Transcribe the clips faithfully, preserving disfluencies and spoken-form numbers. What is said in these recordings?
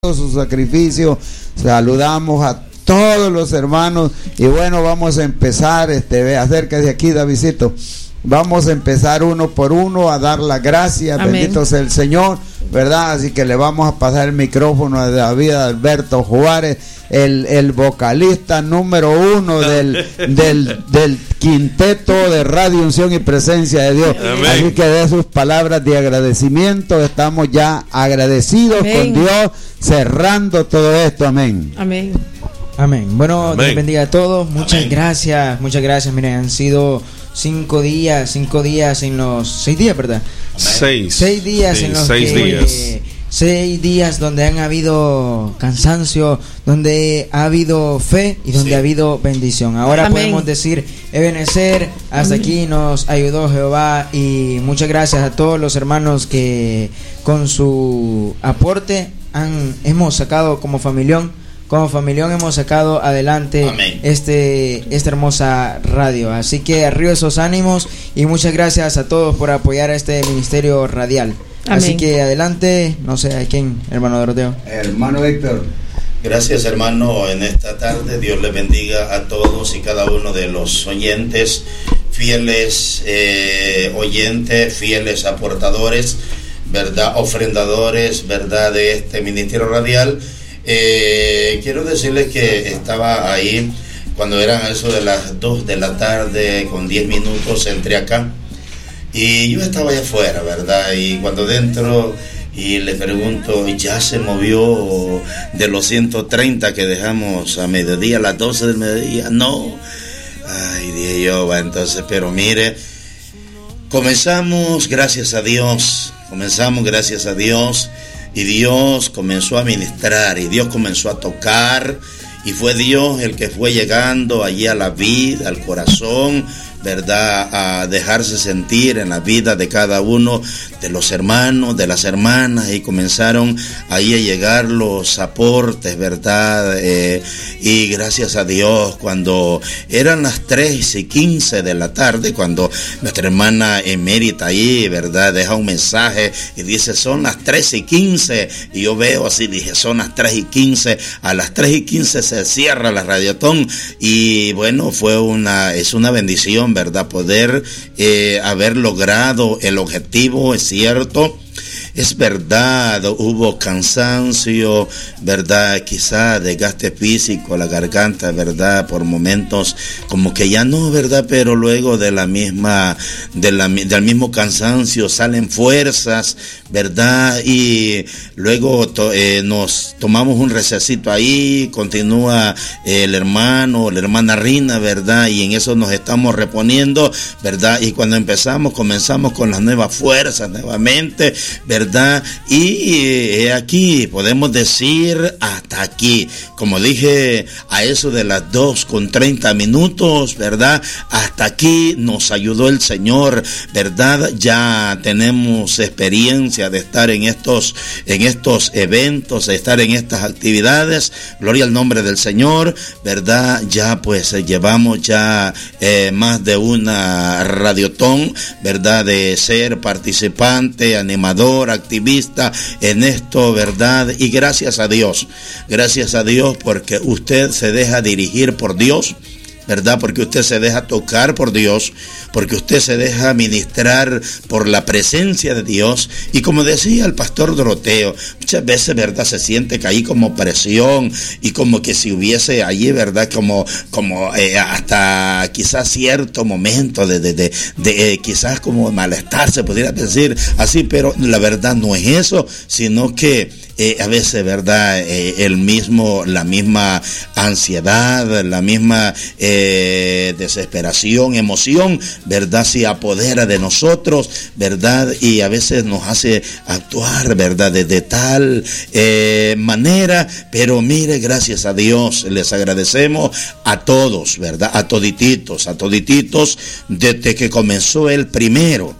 su sacrificio. Saludamos a todos los hermanos y bueno, vamos a empezar, este, acérquese aquí, Davidcito. Vamos a empezar uno por uno a dar las gracias. Amén. Bendito sea el Señor, ¿verdad? Así que le vamos a pasar el micrófono a David Alberto Juárez, el, el vocalista número uno del, del, del quinteto de Radio Unción y Presencia de Dios. Amén. Así que de sus palabras de agradecimiento, estamos ya agradecidos. Amén. Con Dios, cerrando todo esto. Amén. Amén. Amén. Bueno, Amén. Dios bendiga a todos. Muchas Amén. gracias, muchas gracias. Miren, han sido cinco días, cinco días en los seis días, ¿verdad? Seis. Seis días sí, en los seis que, días. Eh, seis días donde han habido cansancio, donde ha habido fe y donde sí. ha habido bendición. Ahora Amén. podemos decir, Ebenezer, hasta Amén. aquí nos ayudó Jehová, y muchas gracias a todos los hermanos que con su aporte han, hemos sacado como familión. Como familión hemos sacado adelante Amén. este esta hermosa radio. Así que arriba esos ánimos y muchas gracias a todos por apoyar a este ministerio radial. Amén. Así que adelante, no sé a quién, hermano Doroteo. Hermano Héctor. Gracias, hermano, en esta tarde. Dios les bendiga a todos y cada uno de los oyentes, fieles eh, oyentes, fieles aportadores, verdad, ofrendadores, verdad, de este ministerio radial. Eh, quiero decirles que estaba ahí cuando eran eso de las dos de la tarde con diez minutos, entré acá y yo estaba allá afuera, ¿verdad? Y cuando dentro y le pregunto, ¿ya se movió de los ciento treinta que dejamos a mediodía, a las doce del mediodía? No. Ay, dije yo, va, entonces, pero mire, comenzamos, gracias a Dios, comenzamos, gracias a Dios. Y Dios comenzó a ministrar, y Dios comenzó a tocar, y fue Dios el que fue llegando allí a la vida, al corazón, ¿verdad? A dejarse sentir en la vida de cada uno de los hermanos, de las hermanas, y comenzaron ahí a llegar los aportes, ¿verdad? Eh, y gracias a Dios, cuando eran las tres y quince de la tarde, cuando nuestra hermana emérita ahí, ¿verdad? Deja un mensaje y dice, son las tres y quince, y yo veo así, dije, son las tres y quince, a las tres y quince se cierra la radiotón, y bueno, fue una, es una bendición, ¿verdad? Poder eh, haber logrado el objetivo, es cierto. Es verdad, hubo cansancio, verdad, quizá desgaste físico, la garganta, verdad, por momentos como que ya no, verdad, pero luego de la misma, de la, del mismo cansancio salen fuerzas, verdad, y luego to, eh, nos tomamos un recesito ahí, continúa eh, el hermano, la hermana Rina, verdad, y en eso nos estamos reponiendo, verdad, y cuando empezamos, comenzamos con las nuevas fuerzas nuevamente, verdad. ¿verdad? Y eh, aquí podemos decir hasta aquí, como dije, a eso de las dos con treinta minutos, ¿verdad? Hasta aquí nos ayudó el Señor, ¿verdad? Ya tenemos experiencia de estar en estos, en estos eventos, de estar en estas actividades, gloria al nombre del Señor, ¿verdad? Ya pues eh, llevamos ya eh, más de una radiotón, ¿verdad? De ser participante, animador, activista en esto, ¿verdad? Y gracias a Dios, gracias a Dios porque usted se deja dirigir por Dios, ¿verdad? Porque usted se deja tocar por Dios, porque usted se deja ministrar por la presencia de Dios. Y como decía el pastor Doroteo, muchas veces, ¿verdad? Se siente que hay como presión y como que si hubiese allí, ¿verdad? Como, como eh, hasta quizás cierto momento de, de, de, de eh, quizás como malestar, se podría decir así, pero la verdad no es eso, sino que Eh, a veces, ¿verdad? Eh, el mismo, la misma ansiedad, la misma eh, desesperación, emoción, ¿verdad? Se apodera de nosotros, ¿verdad? Y a veces nos hace actuar, ¿verdad? De, de tal eh, manera, pero mire, gracias a Dios, les agradecemos a todos, ¿verdad? A todititos, a todititos, desde que comenzó el primero.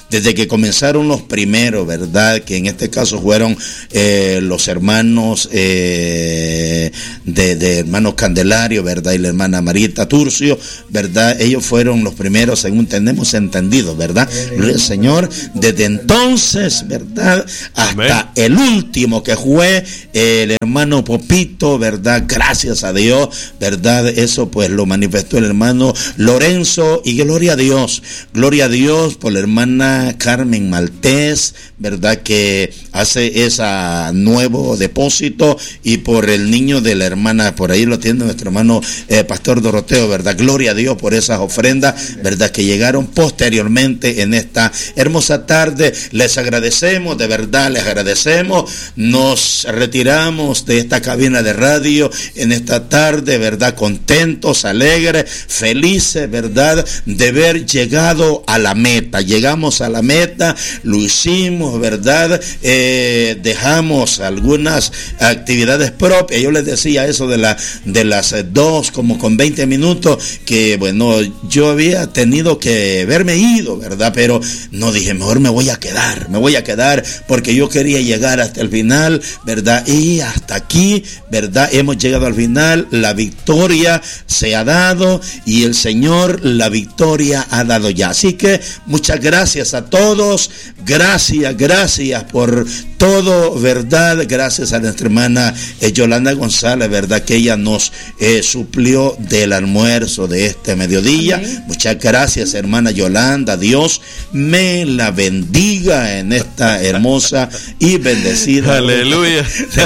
desde que comenzaron los primeros, ¿verdad? Que en este caso fueron eh, los hermanos eh, de, de hermanos Candelario, ¿verdad? Y la hermana Marita Turcio, ¿verdad? Ellos fueron los primeros, según tenemos entendido, ¿verdad? El Señor, desde entonces, ¿verdad? Hasta Amén. El último que fue eh, el hermano Popito, ¿verdad? Gracias a Dios, ¿verdad? Eso pues lo manifestó el hermano Lorenzo, y gloria a Dios, gloria a Dios por la hermana Carmen Maltés, ¿verdad? Que hace ese nuevo depósito, y por el niño de la hermana, por ahí lo tiene nuestro hermano eh, Pastor Doroteo, ¿verdad? Gloria a Dios por esas ofrendas, ¿verdad? Que llegaron posteriormente en esta hermosa tarde. Les agradecemos, de verdad, les agradecemos. Nos retiramos de esta cabina de radio en esta tarde, ¿verdad? Contentos, alegres, felices, ¿verdad? De haber llegado a la meta. Llegamos a la meta, lo hicimos, ¿verdad? Eh, dejamos algunas actividades propias. Yo les decía eso de, la, de las dos, como con veinte minutos, que bueno, yo había tenido que haberme ido, ¿verdad? Pero no, dije, mejor me voy a quedar, me voy a quedar, porque yo quería llegar hasta el final, ¿verdad? Y hasta aquí, ¿verdad? Hemos llegado al final, la victoria se ha dado, y el Señor la victoria ha dado ya. Así que muchas gracias a todos, gracias, gracias por todo, ¿verdad? Gracias a nuestra hermana eh, Yolanda González, ¿verdad? Que ella nos eh, suplió del almuerzo de este mediodía. Amén. Muchas gracias, hermana Yolanda. Dios me la bendiga en esta hermosa y bendecida. Aleluya.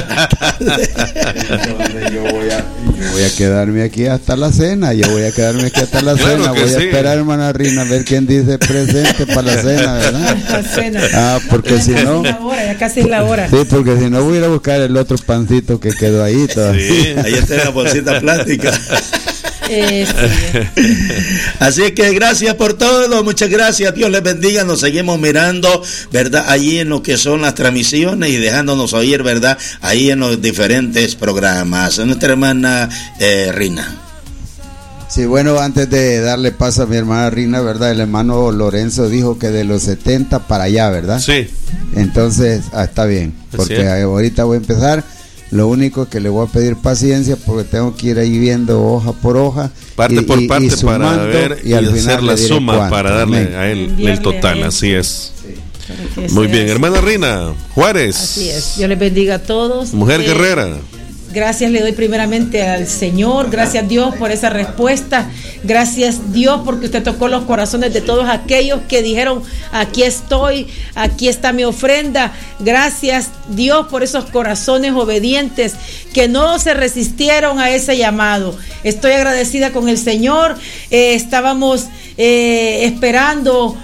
Yo voy a, yo voy a quedarme aquí hasta la cena. Yo voy a quedarme aquí hasta la claro cena. Voy sí. a esperar, hermana Rina, a ver quién dice presente para la cena, ¿verdad? La cena. Ah, porque si no. La hora, ya casi es la hora. Sí, porque si no voy a ir a buscar el otro pancito que quedó ahí todavía. Sí, ahí está la bolsita plástica. Eh, sí. Así que gracias por todo, muchas gracias, Dios les bendiga. Nos seguimos mirando, ¿verdad? Allí en lo que son las transmisiones y dejándonos oír, ¿verdad? Ahí en los diferentes programas. Nuestra hermana eh, Rina. Sí, bueno, antes de darle paso a mi hermana Rina, ¿verdad? El hermano Lorenzo dijo que de los setenta para allá, ¿verdad? Sí. Entonces, ah, está bien, porque sí. ahorita voy a empezar. Lo único que le voy a pedir paciencia, porque tengo que ir ahí viendo hoja por hoja, parte y, por y, parte, y sumando, para ver y, y al hacer la suma cuánto, para darle amén. A él el total. Así es. Sí. Muy bien, hermana Rina Juárez. Así es. Dios les bendiga a todos. Mujer eh, guerrera. Gracias le doy primeramente al Señor, gracias Dios por esa respuesta, gracias Dios porque usted tocó los corazones de todos aquellos que dijeron, aquí estoy, aquí está mi ofrenda. Gracias Dios por esos corazones obedientes que no se resistieron a ese llamado. Estoy agradecida con el Señor. eh, estábamos eh, esperando,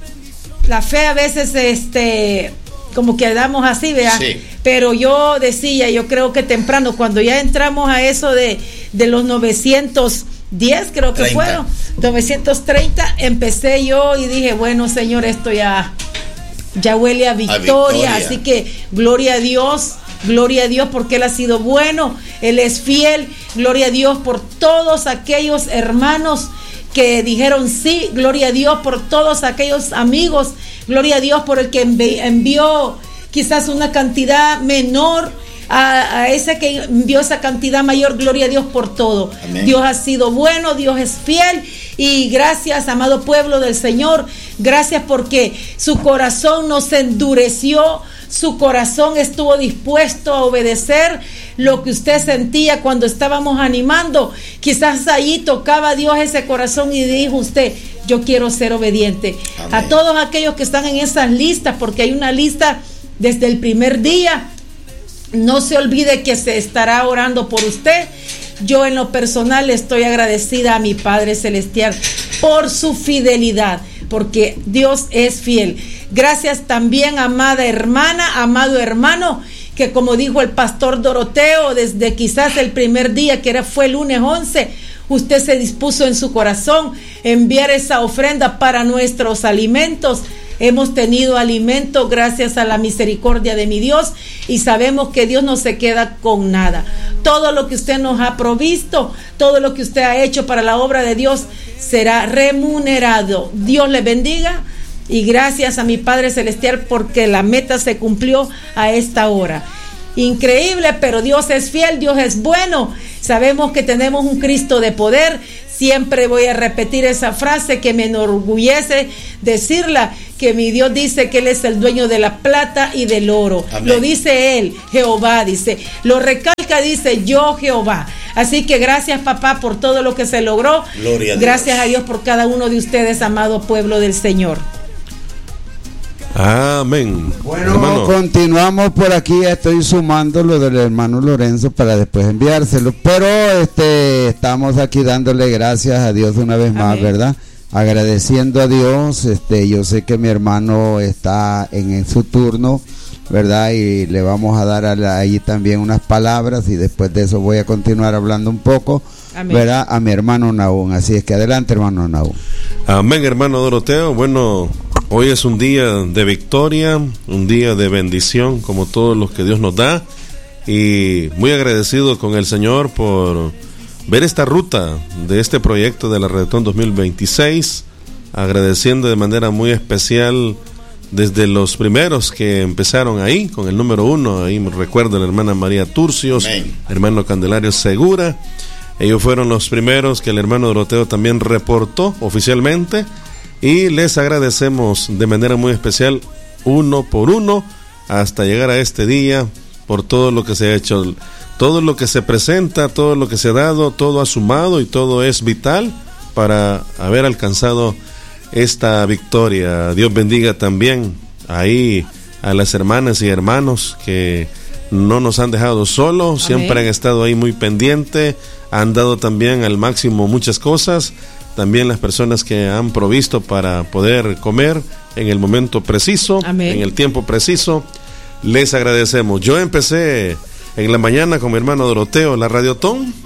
la fe a veces este como quedamos así, ¿verdad? Sí. Pero yo decía, yo creo que temprano, cuando ya entramos a eso de, de los novecientos diez, creo que treinta. Fueron, novecientos treinta, empecé yo y dije, bueno, Señor, esto ya, ya huele a victoria, a victoria. Así que gloria a Dios, gloria a Dios porque Él ha sido bueno, Él es fiel, gloria a Dios por todos aquellos hermanos que dijeron sí, gloria a Dios por todos aquellos amigos, gloria a Dios por el que envió quizás una cantidad menor a, a ese que envió esa cantidad mayor, gloria a Dios por todo. Amén. Dios ha sido bueno, Dios es fiel y gracias, amado pueblo del Señor, gracias porque su corazón no se endureció, su corazón estuvo dispuesto a obedecer lo que usted sentía cuando estábamos animando. Quizás ahí tocaba Dios ese corazón y dijo usted, yo quiero ser obediente. Amén. A todos aquellos que están en esas listas, porque hay una lista desde el primer día, no se olvide que se estará orando por usted. Yo en lo personal estoy agradecida a mi Padre Celestial por su fidelidad, porque Dios es fiel. Gracias también, amada hermana, amado hermano, que como dijo el pastor Doroteo, desde quizás el primer día, que era, fue el lunes once, usted se dispuso en su corazón enviar esa ofrenda para nuestros alimentos. Hemos tenido alimento gracias a la misericordia de mi Dios y sabemos que Dios no se queda con nada. Todo lo que usted nos ha provisto, todo lo que usted ha hecho para la obra de Dios será remunerado. Dios le bendiga. Y gracias a mi Padre Celestial porque la meta se cumplió a esta hora. Increíble, pero Dios es fiel, Dios es bueno. Sabemos que tenemos un Cristo de poder. Siempre voy a repetir esa frase que me enorgullece decirla, que mi Dios dice que Él es el dueño de la plata y del oro. Amén. Lo dice Él, Jehová dice, lo recalca, dice yo Jehová. Así que gracias, papá, por todo lo que se logró. Gloria a gracias Dios. A Dios por cada uno de ustedes, amado pueblo del Señor. Amén. Bueno, hermano, continuamos por aquí. Estoy sumando lo del hermano Lorenzo para después enviárselo, pero este estamos aquí dándole gracias a Dios una vez más. Amén. ¿Verdad? Agradeciendo a Dios. Este, yo sé que mi hermano está en, en su turno, ¿verdad? Y le vamos a dar a la, ahí también unas palabras y después de eso voy a continuar hablando un poco. Amén. ¿Verdad? A mi hermano Nahum. Así es que adelante, hermano Nahum. Amén, hermano Doroteo. Bueno, hoy es un día de victoria, un día de bendición, como todos los que Dios nos da, y muy agradecido con el Señor por ver esta ruta de este proyecto de la Radiotón dos mil veintiséis, agradeciendo de manera muy especial desde los primeros que empezaron ahí, con el número uno, ahí me recuerdo la hermana María Turcios, Amén. Hermano Candelario Segura. Ellos fueron los primeros que el hermano Doroteo también reportó oficialmente, y les agradecemos de manera muy especial uno por uno hasta llegar a este día por todo lo que se ha hecho, todo lo que se presenta, todo lo que se ha dado, todo ha sumado y todo es vital para haber alcanzado esta victoria. Dios bendiga también ahí a las hermanas y hermanos que no nos han dejado solos, Amén. Siempre han estado ahí muy pendientes, han dado también al máximo muchas cosas, también las personas que han provisto para poder comer en el momento preciso, Amén. En el tiempo preciso, les agradecemos. Yo empecé en la mañana con mi hermano Doroteo la Radiotón,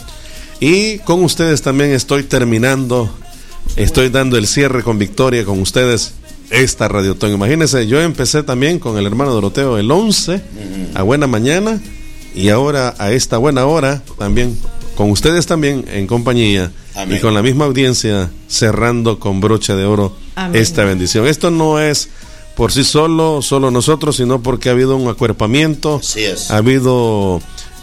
y con ustedes también estoy terminando, estoy dando el cierre con victoria con ustedes esta Radiotón. Imagínense, yo empecé también con el hermano Doroteo el once a buena mañana, y ahora a esta buena hora también con ustedes también en compañía, Amén. Y con la misma audiencia cerrando con broche de oro, Amén. Esta bendición. Esto no es por sí solo, solo nosotros, sino porque ha habido un acuerpamiento, ha habido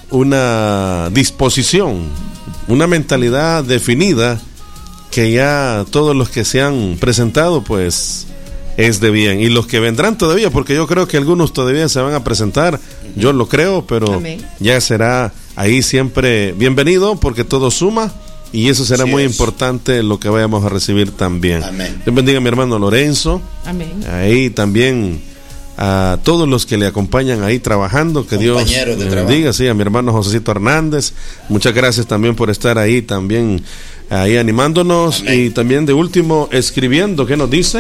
una disposición, una mentalidad definida, que ya todos los que se han presentado pues es de bien, y los que vendrán todavía, porque yo creo que algunos todavía se van a presentar, yo lo creo, pero Amén. Ya será ahí siempre bienvenido, porque todo suma, y eso será sí muy es. Importante lo que vayamos a recibir también. Amén. Dios bendiga a mi hermano Lorenzo, Amén. Ahí también a todos los que le acompañan ahí trabajando, que Dios bendiga, sí, a mi hermano Josecito Hernández, muchas gracias también por estar ahí también ahí animándonos. Amén. Y también de último escribiendo, ¿qué nos dice?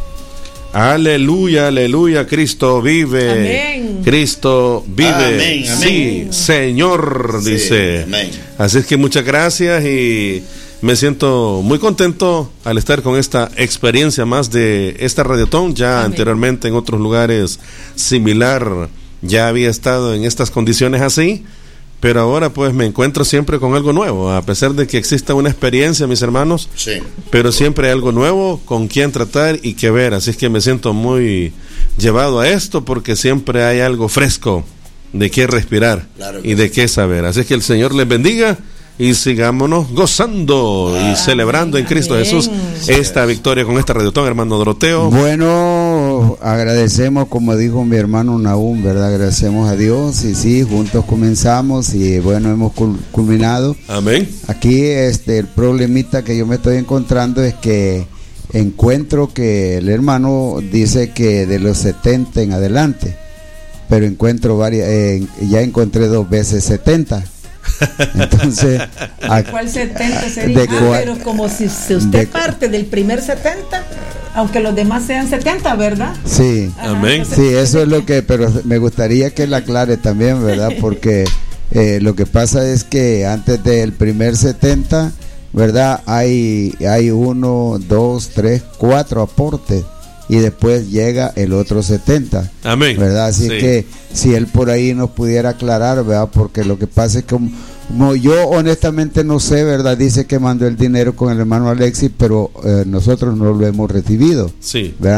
Aleluya, aleluya, Cristo vive. Amén. Cristo vive. Amén, amén. Sí, Señor, sí, dice. Amén. Así es que muchas gracias, y me siento muy contento al estar con esta experiencia más de esta Radiotón. Ya Amén. Anteriormente en otros lugares similar ya había estado en estas condiciones así, pero ahora pues me encuentro siempre con algo nuevo, a pesar de que exista una experiencia, mis hermanos, sí. Pero siempre hay algo nuevo con quien tratar y que ver, así es que me siento muy llevado a esto, porque siempre hay algo fresco de qué respirar, claro que y de sí. qué saber, así es que el Señor les bendiga, y sigámonos gozando ah, y celebrando en Cristo amén. Jesús esta victoria con esta Radiotón, hermano Doroteo. Bueno, agradecemos, como dijo mi hermano Nahum, ¿verdad? Agradecemos a Dios, y sí, juntos comenzamos, y bueno, hemos culminado. Amén. Aquí este el problemita que yo me estoy encontrando es que encuentro que el hermano dice que de los setenta en adelante, pero encuentro varias, eh, ya encontré dos veces setenta. Entonces, ¿de cuál setenta sería? De ah, pero como si, si usted de, parte del primer setenta, aunque los demás sean setenta, ¿verdad? Sí, ajá, amén. Sí, eso es lo que, pero me gustaría que la aclare también, ¿verdad? Porque eh, lo que pasa es que antes del primer setenta, ¿verdad? Hay, hay uno, dos, tres, cuatro aportes, y después llega el otro setenta. Amén. ¿Verdad? Así sí. que si él por ahí nos pudiera aclarar, ¿verdad? Porque lo que pasa es que como, como yo honestamente no sé, ¿verdad? Dice que mandó el dinero con el hermano Alexis, pero eh, nosotros no lo hemos recibido. Sí. ¿Verdad?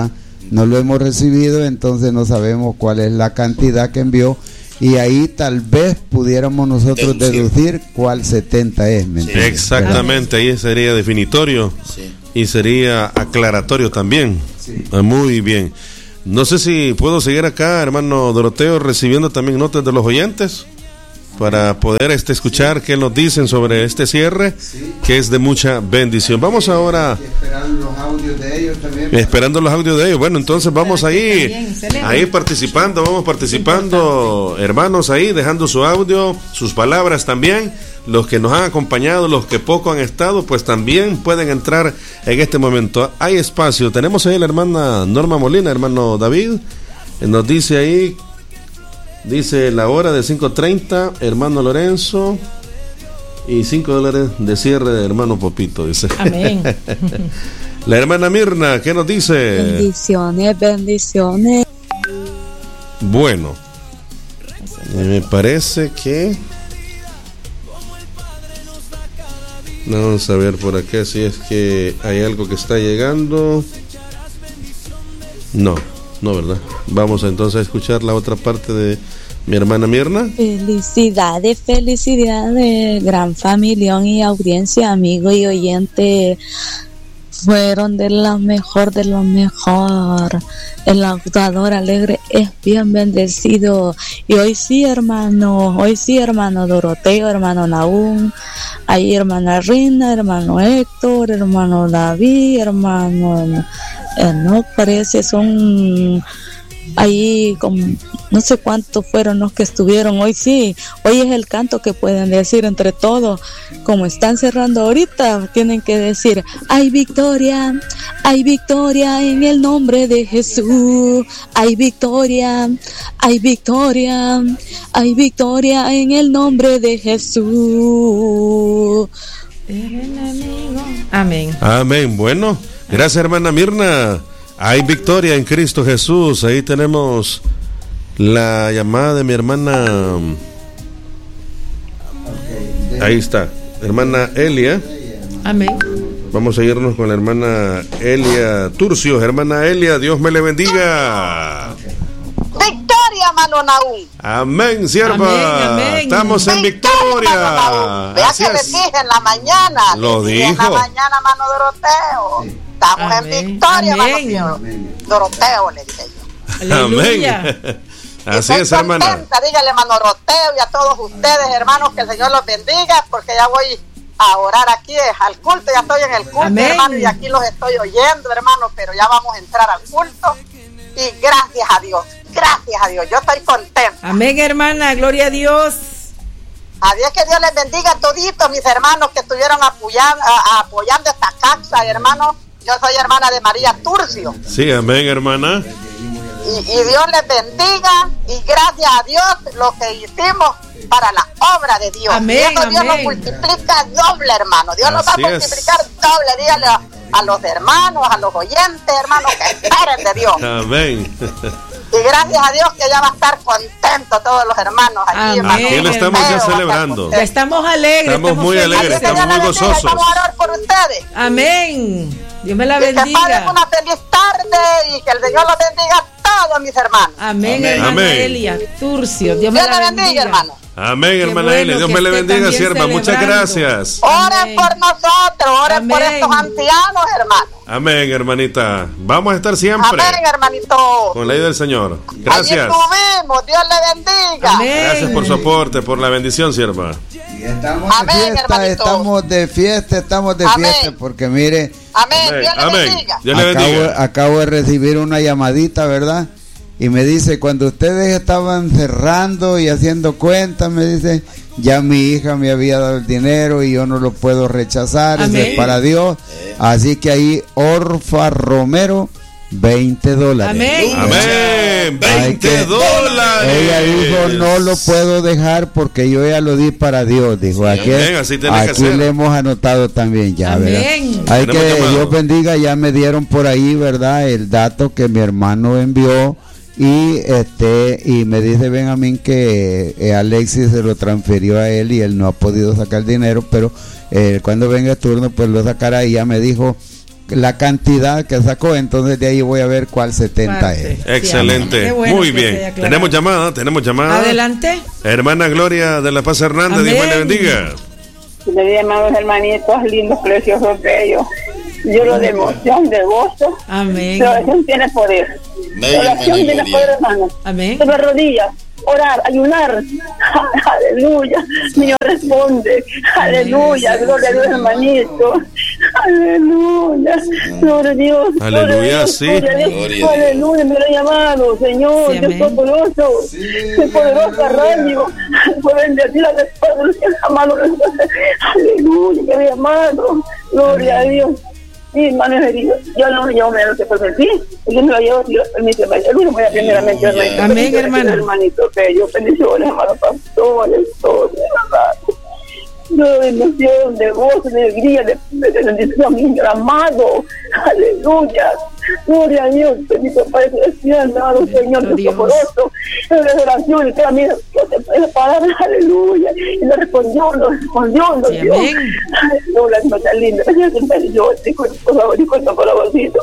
no lo hemos recibido, entonces no sabemos cuál es la cantidad que envió. Y ahí tal vez pudiéramos nosotros deducir, deducir cuál setenta es. ¿Me entiendes? Exactamente, ahí sería definitorio sí. y sería aclaratorio también. Sí. Muy bien. No sé si puedo seguir acá, hermano Doroteo, recibiendo también notas de los oyentes para poder este escuchar qué nos dicen sobre este cierre, sí. que es de mucha bendición. Vamos ahora esperando los audios de ellos también. Esperando los audios de ellos. Bueno, entonces vamos ahí, ahí participando, vamos participando, hermanos, ahí dejando su audio, sus palabras también. Los que nos han acompañado, los que poco han estado, pues también pueden entrar en este momento. Hay espacio. Tenemos ahí la hermana Norma Molina, hermano David, nos dice ahí. Dice la hora de cinco treinta, hermano Lorenzo, y cinco dólares de cierre de hermano Popito, dice. Amén. La hermana Mirna, ¿qué nos dice? Bendiciones, bendiciones. Bueno, me parece que... Vamos a ver por acá si es que hay algo que está llegando. No. No, ¿verdad? Vamos entonces a escuchar la otra parte de mi hermana Mirna. Felicidades, felicidades, gran familia y audiencia, amigo y oyente. Fueron de lo mejor, de lo mejor. El laudador alegre es bien bendecido. Y hoy sí, hermano, hoy sí, hermano Doroteo, hermano Naúm, ahí hermana Rina, hermano Héctor, hermano David, hermano... Eh, no parece, son ahí como no sé cuántos fueron los que estuvieron hoy. Sí, hoy es el canto que pueden decir entre todos, como están cerrando ahorita, tienen que decir: hay victoria, hay victoria en el nombre de Jesús, hay victoria, hay victoria, hay victoria en el nombre de Jesús. Amén. Amén. Bueno, gracias, hermana Mirna. Hay victoria en Cristo Jesús. Ahí tenemos la llamada de mi hermana. Ahí está, hermana Elia. Amén. Vamos a irnos con la hermana Elia Turcios. Hermana Elia, Dios me le bendiga. Victoria, hermano Naúm. Amén, sierva. Amén, amén. Estamos en victoria. Vea que les dije en la mañana. Lo dijo. En la mañana, hermano Doroteo. Sí. Estamos amén. En victoria, amén. Hermano Doroteo, le dije yo. Aleluya. Amén. Así es, hermana. Contenta, dígale, hermano Doroteo, y a todos ustedes, hermanos, que el Señor los bendiga, porque ya voy a orar aquí al culto. Ya estoy en el culto, amén. Hermano, y aquí los estoy oyendo, hermano, pero ya vamos a entrar al culto. Y gracias a Dios, gracias a Dios, yo estoy contenta. Amén, hermana, gloria a Dios. Adiós, que Dios les bendiga a toditos mis hermanos que estuvieron apoyando, a, apoyando esta casa, hermano. Yo soy hermana de María Turcio. Sí, amén, hermana. Y, y Dios les bendiga, y gracias a Dios lo que hicimos para la obra de Dios. Amén, y eso Dios amén. Nos multiplica doble, hermano. Dios Así nos va a multiplicar es. doble. Dígale a, a los hermanos, a los oyentes, hermanos, que esperen de Dios. Amén. Y gracias a Dios que ya va a estar contento todos los hermanos aquí. Amén. Aquí lo estamos ya celebrando. Ya estamos alegres. Estamos, estamos muy felices. alegres, estamos muy gozosos. Vamos a orar por ustedes. Amén. Dios me la y bendiga. Que pasen una feliz tarde y que el Señor los bendiga a todos mis hermanos. Amén, Amén. hermana Amén. Elia Turcio. Dios, Dios me la bendiga, bendiga, hermano. Amén, Qué hermana bueno Elia. Dios que me le esté bendiga, también sierva. Muchas celebrando. gracias. Oren Amén. por nosotros, oren Amén. por estos ancianos, hermano. Amén, hermanita. Vamos a estar siempre Amén, hermanito. con la ayuda del Señor. Allí Gracias. estuvimos, Dios le bendiga. Amén. Gracias por su aporte, por la bendición, sierva. Y estamos Amén, de fiesta, hermanito. estamos de fiesta, estamos de Amén. fiesta, porque mire, Amén, Amén. Dios le Amén. bendiga. Dios le bendiga. acabo, acabo de recibir una llamadita, ¿verdad? Y me dice, cuando ustedes estaban cerrando y haciendo cuentas, me dice, ya mi hija me había dado el dinero y yo no lo puedo rechazar, Amén. ese es para Dios. Así que ahí, Orfa Romero, veinte dólares. Amén. Amén. Hay veinte que- dólares. Ella dijo, no lo puedo dejar porque yo ya lo di para Dios. Dijo, aquí, amén, así tiene que aquí ser. le hemos anotado también ya, Amén. ¿verdad? Hay Tenemos que, llamado. Dios bendiga, ya me dieron por ahí, ¿verdad? El dato que mi hermano envió. Y este y me dice Benjamín que eh, Alexis se lo transfirió a él y él no ha podido sacar dinero, pero eh, cuando venga el turno pues lo sacará. Y ya me dijo la cantidad que sacó, entonces de ahí voy a ver cuál setenta Parte. es. Excelente, sí, bueno muy bien. Tenemos llamada, tenemos llamada. Adelante. Hermana Gloria de la Paz Hernández, Dios le bendiga. Le amados hermanitos, lindos, preciosos, bellos. Yo lo de emoción, de gozo. Amén. La oración tiene poder. La oración tiene poder, hermano. Amén. Sobre rodillas, orar, ayunar. Aleluya. Señor responde. Aleluya. Gloria a Dios, hermanito. Aleluya. Gloria a Dios. Aleluya, sí. Aleluya. Me lo he llamado, Señor. Sí, Dios poderoso. Sí. Soy poderosa, radio. Puedo bendecir a los amados. Aleluya. Me he llamado. Gloria a Dios. Sí, hermanos heridos, yo no me llevo menos que por sí, yo no lo llevo, Dios, permíteme, yo no voy a primeramente, hermanito. Amén, hermano. Hermanito, que yo bendiciones, hermanos pastores, todos, de bendición, de voz, de alegría, de bendición, mi amado, aleluya, gloria a Dios, bendito Padre celestial, amado Señor, Dios poderoso, en la oración, y que a mí, la palabra, aleluya, y lo respondió, lo respondió, lo dio, aleluya, no está linda, yo, por favor, disculpa por la bolsita.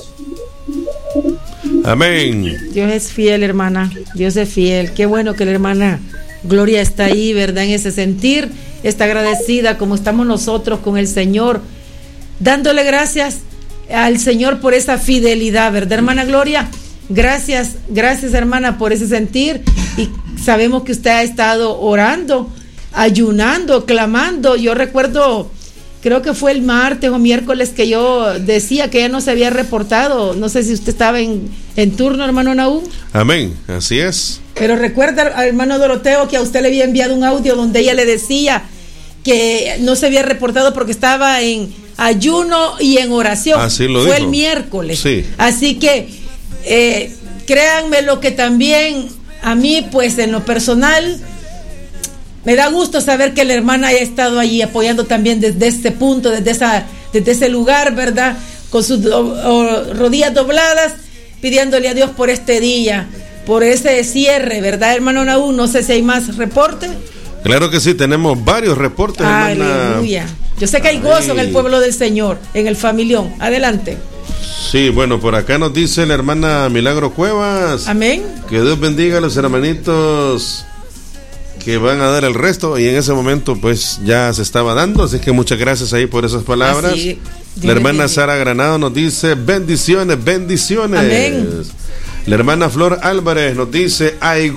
Amén. Dios es fiel, hermana, Dios es fiel, qué bueno que la hermana Gloria está ahí, ¿verdad? En ese sentir, está agradecida como estamos nosotros con el Señor, dándole gracias al Señor por esa fidelidad, ¿verdad, hermana Gloria? Gracias, gracias, hermana, por ese sentir, y sabemos que usted ha estado orando, ayunando, clamando. Yo recuerdo, creo que fue el martes o miércoles que yo decía que ella no se había reportado, no sé si usted estaba en, en turno, hermano Nahum. Amén, así es. Pero recuerda, hermano Doroteo, que a usted le había enviado un audio donde ella le decía que no se había reportado porque estaba en ayuno y en oración. Así lo Fue dijo. el miércoles. Sí. Así que eh, créanme lo que también a mí, pues en lo personal, me da gusto saber que la hermana haya estado allí apoyando también desde ese punto, desde esa, desde ese lugar, ¿verdad? Con sus do, o, rodillas dobladas, pidiéndole a Dios por este día, por ese cierre, ¿verdad, hermano Nahum? No sé si hay más reportes. Claro que sí, tenemos varios reportes, hermana. Aleluya. Yo sé que hay gozo en el pueblo del Señor, en el familión. Adelante. Sí, bueno, por acá nos dice la hermana Milagro Cuevas. Amén. Que Dios bendiga a los hermanitos que van a dar el resto, y en ese momento pues ya se estaba dando, así que muchas gracias ahí por esas palabras. Así, la hermana bendiga. Sara Granado nos dice bendiciones, bendiciones. Amén. La hermana Flor Álvarez nos dice hay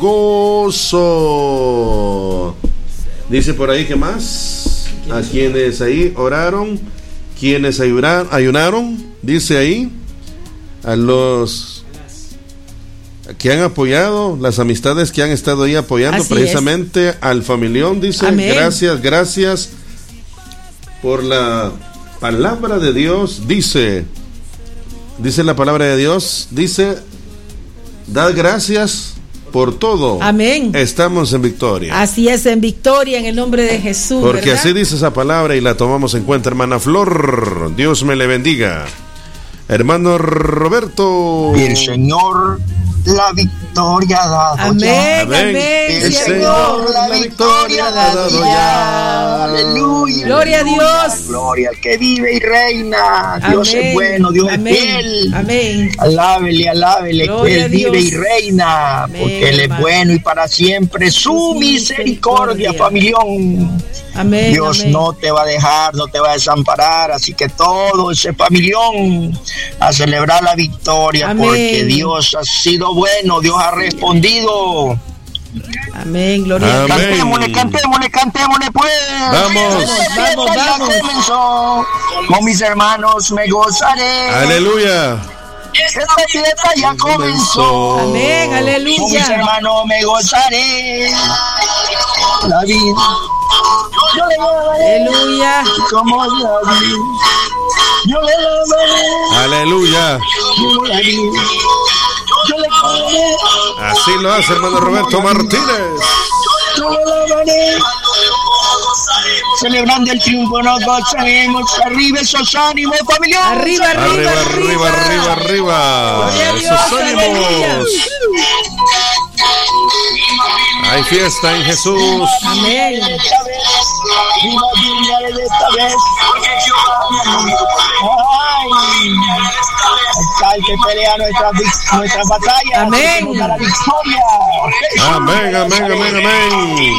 gozo. Dice por ahí que más a quienes ahí oraron, quienes ayunaron, ayunaron, dice ahí, a los que han apoyado, las amistades que han estado ahí apoyando. Así precisamente es. Al familión, dice. Amén. Gracias, gracias por la palabra de Dios, dice, dice la palabra de Dios, dice, dad gracias por todo. Amén. Estamos en victoria. Así es, en victoria, en el nombre de Jesús. Porque ¿verdad? Así dice esa palabra y la tomamos en cuenta, hermana Flor. Dios me le bendiga. Hermano Roberto. Y el Señor la victoria ha dado amén, ya. Amén, amén. El Señor la victoria ha dado ya. Aleluya. Gloria aleluya, a Dios. Gloria al que vive y reina. Amén. Dios es bueno, Dios amén. Es fiel. Amén. Alábele, alábele, gloria que Él vive y reina. Amén, porque Él es hermano. Bueno y para siempre su misericordia, misericordia. Familión. Amén, Dios amén. No te va a dejar, no te va a desamparar, así que todo ese familión a celebrar la victoria, amén. Porque Dios ha sido bueno, Dios ha respondido. Amén, gloria a Dios. Cantémosle, cantémosle, cantémosle pues. Vamos, vamos, vamos. Comenzó. Con mis hermanos me gozaré. Aleluya. Esta fiesta ya comenzó. Amén, aleluya. Con mis hermanos me gozaré. La vida. Yo le alabaré. Aleluya. Como la vida. Yo le alabaré. Aleluya. Como la vida. Yo le alabaré. Así lo hace, hermano Roberto Martínez. Yo le alabaré. Celebrando el triunfo nos gozaremos. Arriba esos ánimos, familia. Arriba, arriba, arriba, arriba, arriba, arriba. Esos ánimos. Hay fiesta en Jesús. Amén. fuerza el que pelea nuestras, nuestras batallas. Amén. Nos da la victoria. Amén, amén, amén, amén.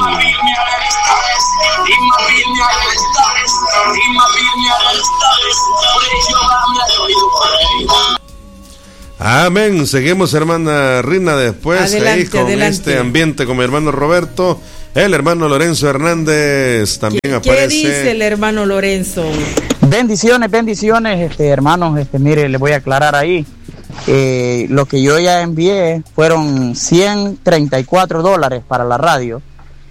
Amén. Seguimos, hermana Rina, después Adelante, ahí con adelante. este ambiente con mi hermano Roberto. El hermano Lorenzo Hernández también ¿Qué, aparece. ¿Qué dice el hermano Lorenzo? Bendiciones, bendiciones, este hermanos, este mire, les voy a aclarar ahí. Eh, lo que yo ya envié fueron ciento treinta y cuatro dólares para la radio.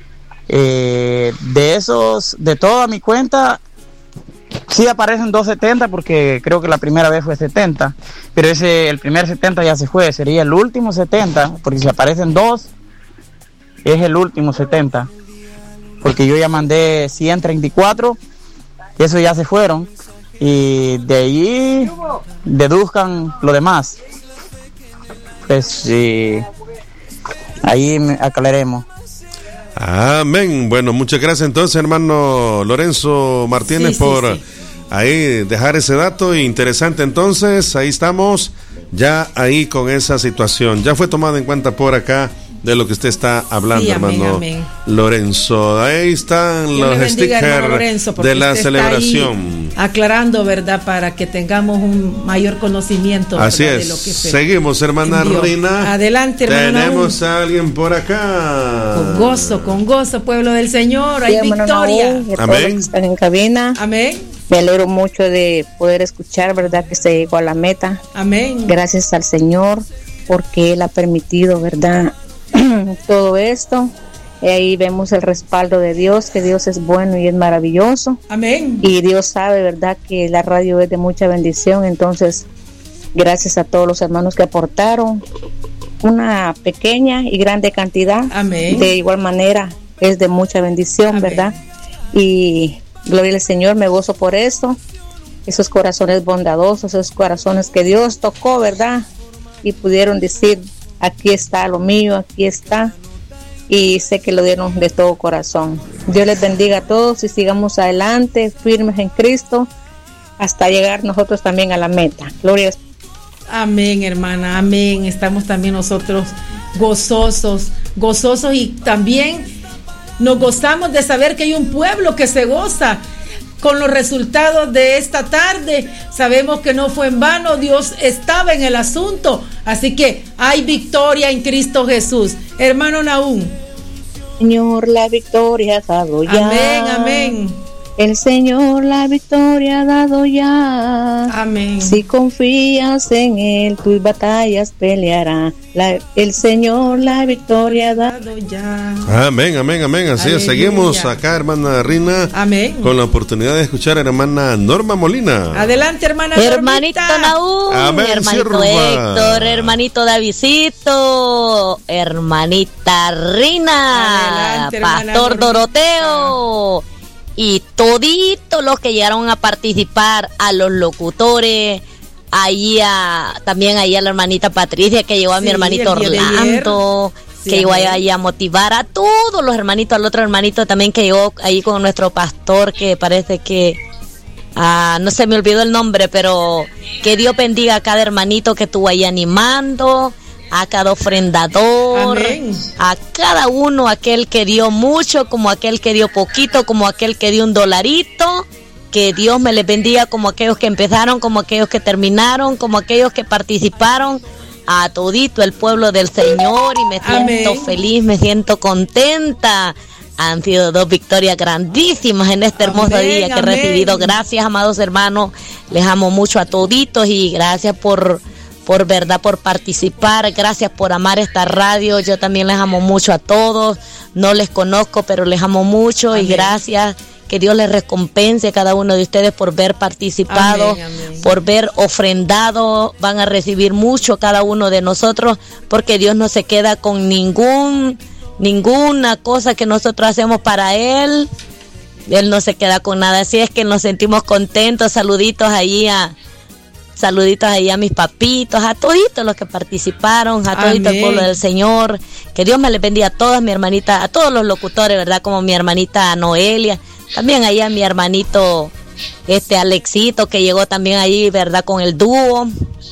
Eh, de esos, de toda mi cuenta, sí aparecen doscientos setenta porque creo que la primera vez fue setenta, pero ese, el primer setenta ya se fue, sería el último setenta, porque si aparecen dos, es el último setenta, porque yo ya mandé ciento treinta y cuatro, esos ya se fueron, y de ahí deduzcan lo demás. Pues sí, ahí aclararemos. Amén. Bueno, muchas gracias entonces, hermano Lorenzo Martínez, sí, sí, por sí. ahí dejar ese dato interesante. Entonces, ahí estamos, ya ahí con esa situación. Ya fue tomado en cuenta por acá de lo que usted está hablando, sí, amén, hermano amén. Lorenzo. Ahí están Dios los stickers de la celebración. Aclarando, ¿verdad? Para que tengamos un mayor conocimiento. Así ¿verdad? es. De lo que se Seguimos, hermana envió. Rina. Adelante, hermano. Tenemos a alguien por acá. Con gozo, con gozo, pueblo del Señor. Hay sí, victoria. Naúl, amén. Están en cabina. Amén. Me alegro mucho de poder escuchar, ¿verdad? Que se llegó a la meta. Amén. Gracias al Señor, porque Él ha permitido, ¿verdad? Todo esto, y ahí vemos el respaldo de Dios, que Dios es bueno y es maravilloso. Amén. Y Dios sabe, verdad, que la radio es de mucha bendición. Entonces, gracias a todos los hermanos que aportaron una pequeña y grande cantidad. Amén. De igual manera es de mucha bendición. Amén. ¿Verdad? Y gloria al Señor, me gozo por eso, esos corazones bondadosos, esos corazones que Dios tocó, ¿verdad? Y pudieron decir: aquí está lo mío, aquí está, y sé que lo dieron de todo corazón. Dios les bendiga a todos y sigamos adelante, firmes en Cristo, hasta llegar nosotros también a la meta. Gloria. Amén, hermana, amén. Estamos también nosotros gozosos, gozosos, y también nos gozamos de saber que hay un pueblo que se goza con los resultados de esta tarde. Sabemos que no fue en vano, Dios estaba en el asunto, así que hay victoria en Cristo Jesús. Hermano Naúm. Señor, la victoria ha dado ya. Amén, amén. El Señor la victoria ha dado ya. Amén. Si confías en Él, tus batallas peleará. La, el Señor la victoria ha dado ya. Amén, amén, amén. Así es. Seguimos acá, hermana Rina. Amén. Con la oportunidad de escuchar a hermana Norma Molina. Adelante, hermana Hermanito Naúm, amén, hermanito sirva. Héctor, hermanito Davidcito, hermanita Rina, Adelante, Pastor Doroteo. Y toditos los que llegaron a participar, a los locutores, ahí a, también ahí a la hermanita Patricia, que llegó a sí, mi hermanito Orlando, sí, que llegó ahí a motivar a todos los hermanitos, al otro hermanito también que llegó ahí con nuestro pastor, que parece que, ah, no se me olvidó el nombre, pero que Dios bendiga a cada hermanito que estuvo ahí animando, a cada ofrendador, amén, a cada uno, aquel que dio mucho, como aquel que dio poquito, como aquel que dio un dolarito. Que Dios me les bendiga, como aquellos que empezaron, como aquellos que terminaron, como aquellos que participaron, a todito el pueblo del Señor, y me siento amén. Feliz, me siento contenta. Han sido dos victorias grandísimas en este hermoso amén, día que amén. He recibido. Gracias, amados hermanos, les amo mucho a toditos, y gracias por por verdad, por participar, gracias por amar esta radio. Yo también les amo mucho a todos, no les conozco, pero les amo mucho. Amén. Y gracias, que Dios les recompense a cada uno de ustedes por ver participado, amén, amén. Por ver ofrendado. Van a recibir mucho cada uno de nosotros, porque Dios no se queda con ningún ninguna cosa que nosotros hacemos para Él. Él no se queda con nada, así es que nos sentimos contentos. Saluditos ahí a Saluditos ahí a mis papitos, a toditos los que participaron, a todito el pueblo del Señor. Que Dios me les bendiga a todas mi hermanita, a todos los locutores, ¿verdad? Como mi hermanita Noelia. También ahí a mi hermanito este Alexito, que llegó también ahí, ¿verdad? Con el dúo.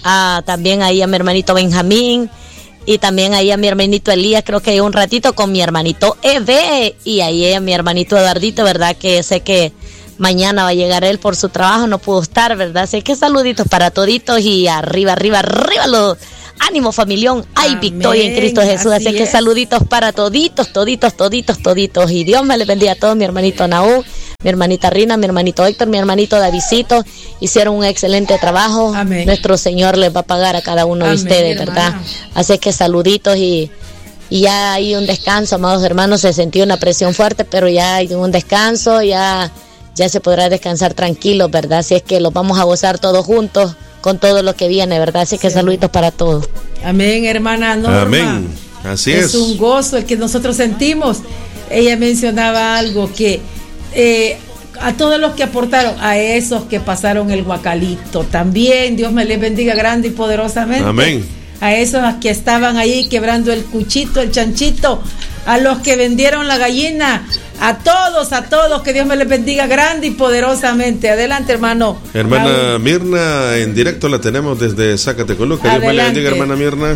a, también ahí a mi hermanito Benjamín, y también ahí a mi hermanito Elías, creo que un ratito con mi hermanito Eve, y ahí a mi hermanito Eduardito, ¿verdad? Que sé que mañana va a llegar él por su trabajo, no pudo estar, ¿verdad? Así que saluditos para toditos y arriba, arriba, arriba los ánimo familión, hay Amén. Victoria en Cristo Jesús, así, así que saluditos para toditos, toditos, toditos, toditos, y Dios me les bendiga a todos, mi hermanito Naú, mi hermanita Rina, mi hermanito Héctor, mi hermanito Davidcito, hicieron un excelente trabajo. Amén. Nuestro Señor les va a pagar a cada uno Amén, de ustedes, ¿verdad? Así que saluditos y, y ya hay un descanso, amados hermanos, se sintió una presión fuerte, pero ya hay un descanso, ya, ya se podrá descansar tranquilo, ¿verdad? Así es que los vamos a gozar todos juntos con todo lo que viene, ¿verdad? Así que sí. Saluditos para todos. Amén, hermana Norma. Amén, así es. Es un gozo el que nosotros sentimos. Ella mencionaba algo que eh, a todos los que aportaron, a esos que pasaron el guacalito, también Dios me les bendiga grande y poderosamente. Amén. A esos que estaban ahí quebrando el cuchito, el chanchito, a los que vendieron la gallina, a todos, a todos, que Dios me les bendiga grande y poderosamente. Adelante, hermano. Hermana Raúl. Mirna, en directo la tenemos desde Zacatecoluca. Dios me le bendiga, hermana Mirna.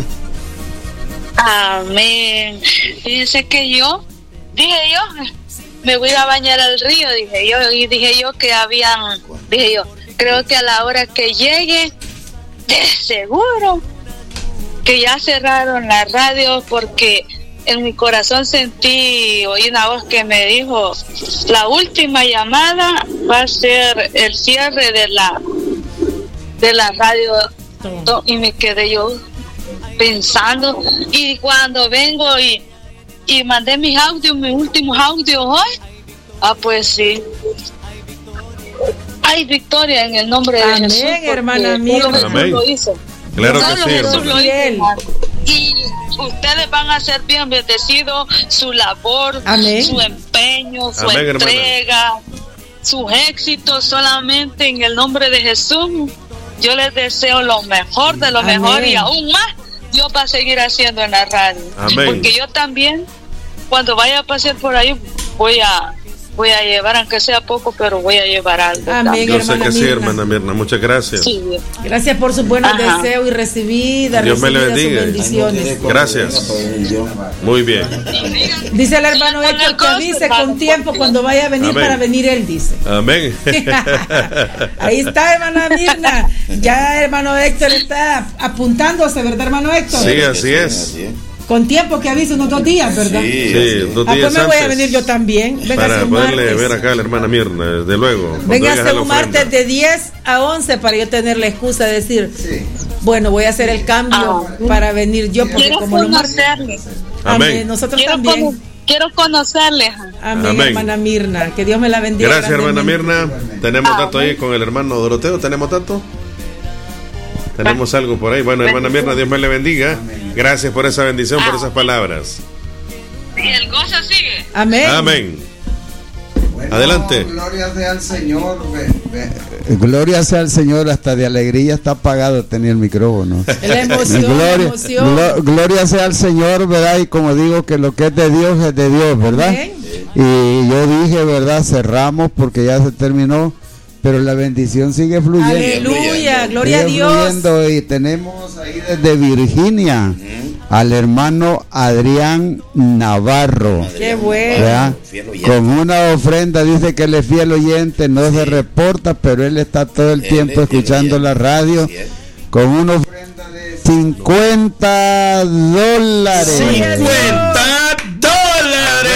Amén. Fíjense que yo, dije yo, me voy a bañar al río, dije yo, y dije yo que habían, dije yo, creo que a la hora que llegue, de seguro que ya cerraron la radio, porque en mi corazón sentí, oí una voz que me dijo, la última llamada va a ser el cierre de la de la radio, y me quedé yo pensando, y cuando vengo y, y mandé mis audios, mis últimos audios hoy, ah pues sí, hay victoria en el nombre de Amén, Jesús. Amén, hermana mía. Amén. Lo hizo. Claro no, que sí, Jesús lo hizo, y ustedes van a ser bien bendecidos, su labor, Amén. Su empeño, su Amén, entrega, hermana. Sus éxitos, solamente en el nombre de Jesús. Yo les deseo lo mejor de lo Amén. Mejor, y aún más Dios va a seguir haciendo en la radio. Amén. Porque yo también, cuando vaya a pasear por ahí, voy a voy a llevar, aunque sea poco, pero voy a llevar algo. Amén, yo sé que Mirna. Sí, hermana Mirna, muchas gracias. Sí. Gracias por sus buenos Ajá. deseos y recibida, Dios me le bendiga. Sus bendiciones. Gracias. Muy bien. Dice el hermano Héctor que avise con tiempo cuando vaya a venir. Amén. Para venir él, dice. Amén. Ahí está, hermana Mirna. Ya hermano Héctor está apuntándose, ¿verdad, hermano Héctor? Sí, así es. Con tiempo que avise, unos dos días, ¿verdad? Sí, sí, dos días. Después me voy a venir yo también. Venga, para poderle martes. Ver acá a la hermana Mirna, desde luego. Venga a hacer un martes de diez a once para yo tener la excusa de decir, sí. Bueno, voy a hacer el cambio ah, para venir yo, porque quiero como los martes. Amén. Amén. Nosotros quiero también. Con, quiero conocerle. Amén, Amén, hermana Mirna. Que Dios me la bendiga. Gracias, hermana Mirna. Tenemos ah, datos ahí con el hermano Doroteo. ¿Tenemos datos? Tenemos algo por ahí. Bueno, hermana Mirna, Dios me le bendiga. Gracias por esa bendición, por esas palabras. Y el gozo sigue. Amén. Amén. Bueno, adelante. Gloria sea al Señor. Gloria sea al Señor. Hasta de alegría está apagado tenía el micrófono. La emoción, gloria, la emoción. Glo- gloria sea al Señor, ¿verdad? Y como digo, que lo que es de Dios es de Dios, ¿verdad? Amén. Y yo dije, ¿verdad? Cerramos porque ya se terminó. Pero la bendición sigue fluyendo. Aleluya, gloria sigue a Dios. Fluyendo, y tenemos ahí desde Virginia uh-huh. al hermano Adrián Navarro. Qué bueno. Con una ofrenda, dice que él es fiel oyente, no sí. se reporta, pero él está todo el él tiempo escuchando la radio. Sí. Con una ofrenda de cincuenta dólares. cincuenta dólares.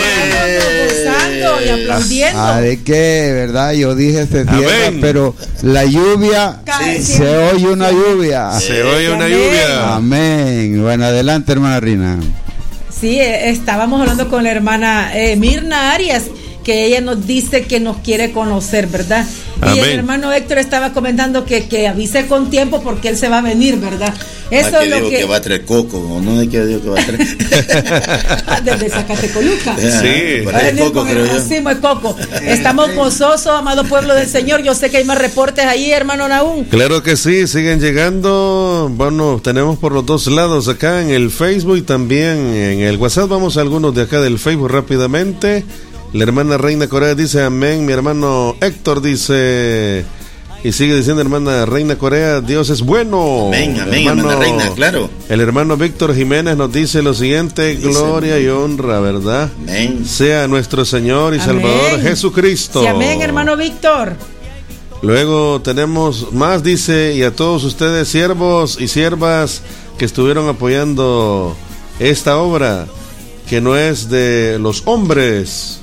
Y aplaudiendo. Ah, ¿de qué? ¿Verdad? Yo dije se cierra, pero la lluvia, sí. se oye una lluvia. Se oye una lluvia. Amén. Bueno, adelante, hermana Rina. Sí, estábamos hablando con la hermana eh, Mirna Arias, que ella nos dice que nos quiere conocer, ¿verdad? Amén. Y el hermano Héctor estaba comentando que, que avise con tiempo porque él se va a venir, ¿verdad? Eso ah, que es lo digo que... que va a traer coco, ¿o no? ¿De qué digo que va a traer? Desde Zacatecoluca. Sí, va a venir coco, con el racimo de coco. Estamos gozosos, amado pueblo del Señor. Yo sé que hay más reportes ahí, hermano Naúm. Claro que sí, siguen llegando. Bueno, tenemos por los dos lados acá en el Facebook y también en el WhatsApp. Vamos a algunos de acá del Facebook rápidamente. La hermana Reina Corea dice amén. Mi hermano Héctor dice Y sigue diciendo hermana Reina Corea, Dios es bueno. Amén, amén, hermana Reina, claro. El hermano Víctor Jiménez nos dice lo siguiente, dice, gloria y honra, ¿verdad? Amén. Sea nuestro Señor y amén. Salvador Jesucristo. Sí, amén, hermano Víctor. Luego tenemos más, dice, y a todos ustedes, siervos y siervas que estuvieron apoyando esta obra, que no es de los hombres,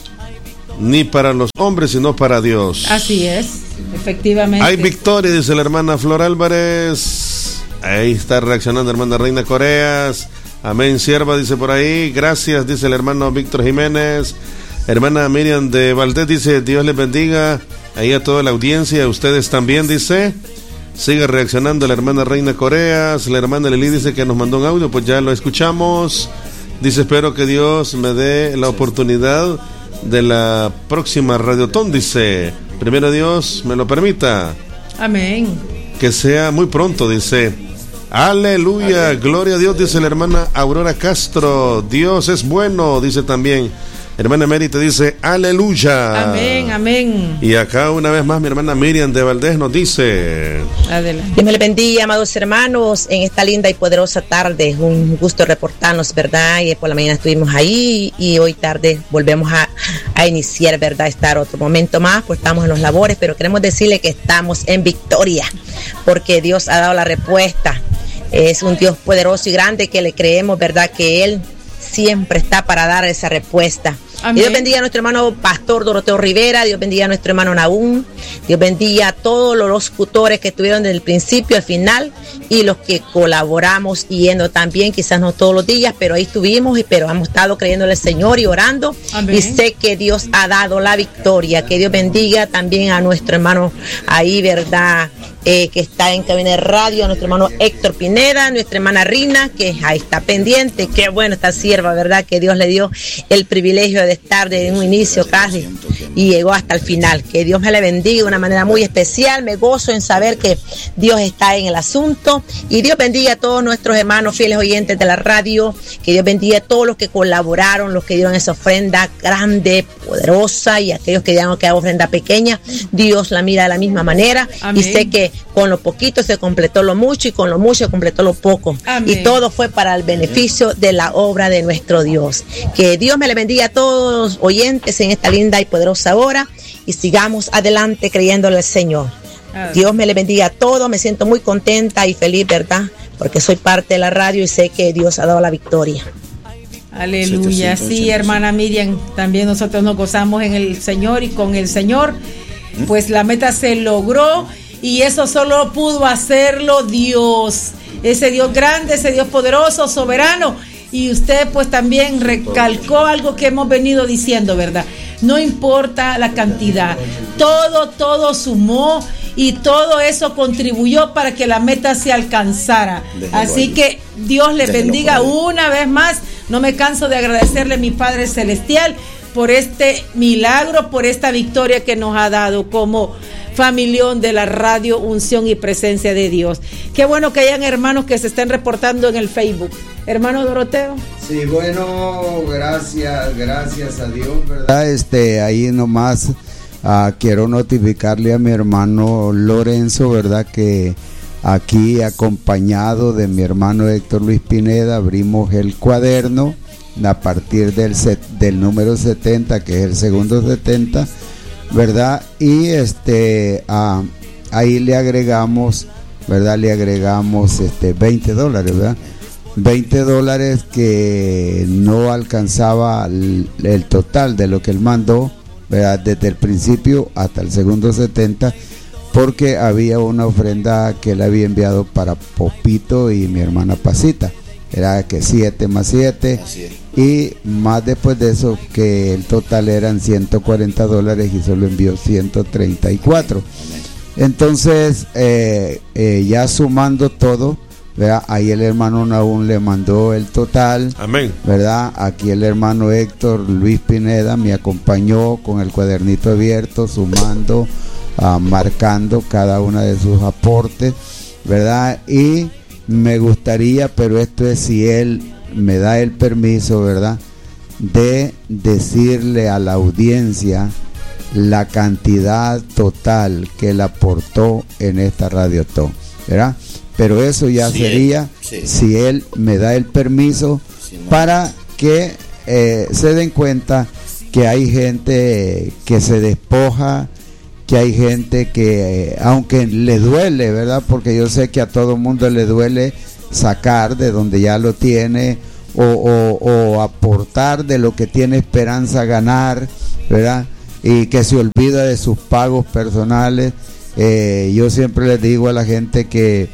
ni para los hombres, sino para Dios. Así es, efectivamente. Hay victoria, dice la hermana Flor Álvarez. Ahí está reaccionando hermana Reina Coreas. Amén, sierva, dice por ahí. Gracias, dice el hermano Víctor Jiménez. Hermana Miriam de Valdés dice, Dios les bendiga. Ahí a toda la audiencia, a ustedes también, dice. Sigue reaccionando la hermana Reina Coreas. La hermana Lili dice que nos mandó un audio, pues ya lo escuchamos. Dice, espero que Dios me dé la oportunidad de la próxima Radiotón, dice. Primero Dios me lo permita. Amén. Que sea muy pronto, dice. Aleluya, amén. Gloria a Dios, dice la hermana Aurora Castro. Dios es bueno, dice también. Hermana Mary te dice, aleluya. Amén, amén. Y acá una vez más mi hermana Miriam de Valdés nos dice. Adelante. Dios me le bendiga, amados hermanos, en esta linda y poderosa tarde. Es un gusto reportarnos, ¿verdad? Y por la mañana estuvimos ahí y hoy tarde volvemos a, a iniciar, ¿verdad? Estar otro momento más, pues estamos en los labores, pero queremos decirle que estamos en victoria, porque Dios ha dado la respuesta. Es un Dios poderoso y grande que le creemos, ¿verdad? Que Él siempre está para dar esa respuesta. Amén. Dios bendiga a nuestro hermano Pastor Doroteo Rivera, Dios bendiga a nuestro hermano Nahum, Dios bendiga a todos los locutores que estuvieron desde el principio al final y los que colaboramos yendo también, quizás no todos los días, pero ahí estuvimos, pero hemos estado creyéndole al Señor y orando. Amén. Y sé que Dios ha dado la victoria. Que Dios bendiga también a nuestro hermano ahí, ¿verdad? Eh, que está en cabina de radio, a nuestro hermano Héctor Pineda, nuestra hermana Rina, que ahí está pendiente. Qué bueno esta sierva, ¿verdad? Que Dios le dio el privilegio de estar desde un inicio casi y llegó hasta el final. Que Dios me le bendiga de una manera muy especial. Me gozo en saber que Dios está en el asunto. Y Dios bendiga a todos nuestros hermanos fieles oyentes de la radio. Que Dios bendiga a todos los que colaboraron, los que dieron esa ofrenda grande, poderosa, y aquellos que dieron que ofrenda pequeña. Dios la mira de la misma manera. Amén. Y sé que con lo poquito se completó lo mucho y con lo mucho se completó lo poco. Amén. Y todo fue para el beneficio de la obra de nuestro Dios. Que Dios me le bendiga a todos los oyentes en esta linda y poderosa hora y sigamos adelante creyéndole al Señor. Amén. Dios me le bendiga a todos. Me siento muy contenta y feliz, ¿verdad? Porque soy parte de la radio y sé que Dios ha dado la victoria. Aleluya. Sí, hermana Miriam, también nosotros nos gozamos en el Señor y con el Señor, pues la meta se logró. Y eso solo pudo hacerlo Dios, ese Dios grande, ese Dios poderoso, soberano. Y usted pues también recalcó algo que hemos venido diciendo, ¿verdad? No importa la cantidad, todo, todo sumó y todo eso contribuyó para que la meta se alcanzara. Así que Dios le bendiga una vez más. No me canso de agradecerle a mi Padre Celestial por este milagro, por esta victoria que nos ha dado como familión de la radio Unción y Presencia de Dios. Qué bueno que hayan hermanos que se estén reportando en el Facebook. Hermano Doroteo. Sí, bueno, gracias, gracias a Dios, ¿verdad? Este, ahí nomás uh, quiero notificarle a mi hermano Lorenzo, ¿verdad? Que aquí acompañado de mi hermano Héctor Luis Pineda abrimos el cuaderno a partir del, set, del número setenta, que es el segundo setenta, ¿verdad? Y este uh, ahí le agregamos, ¿verdad? Le agregamos este veinte dólares, ¿verdad? veinte dólares que no alcanzaba el, el total de lo que él mandó, ¿verdad? Desde el principio hasta el segundo setenta, porque había una ofrenda que él había enviado para Popito y mi hermana Pasita. Era que siete más siete y más después de eso, que el total eran ciento cuarenta dólares y solo envió ciento treinta y cuatro. Entonces eh, eh, ya sumando todo, ¿verdad? Ahí el hermano Nahum le mandó el total. Amén. ¿Verdad? Aquí el hermano Héctor Luis Pineda me acompañó con el cuadernito abierto, sumando, uh, marcando cada uno de sus aportes, ¿verdad? Y me gustaría, pero esto es si él me da el permiso, ¿verdad?, de decirle a la audiencia la cantidad total que él aportó en esta radiotón, ¿verdad? Pero eso ya sí, sería sí. si él me da el permiso sí, no. para que eh, se den cuenta que hay gente que se despoja, que hay gente que eh, aunque le duele, ¿verdad? Porque yo sé que a todo mundo le duele sacar de donde ya lo tiene o, o, o aportar de lo que tiene esperanza ganar, ¿verdad? Y que se olvida de sus pagos personales. Eh, yo siempre les digo a la gente que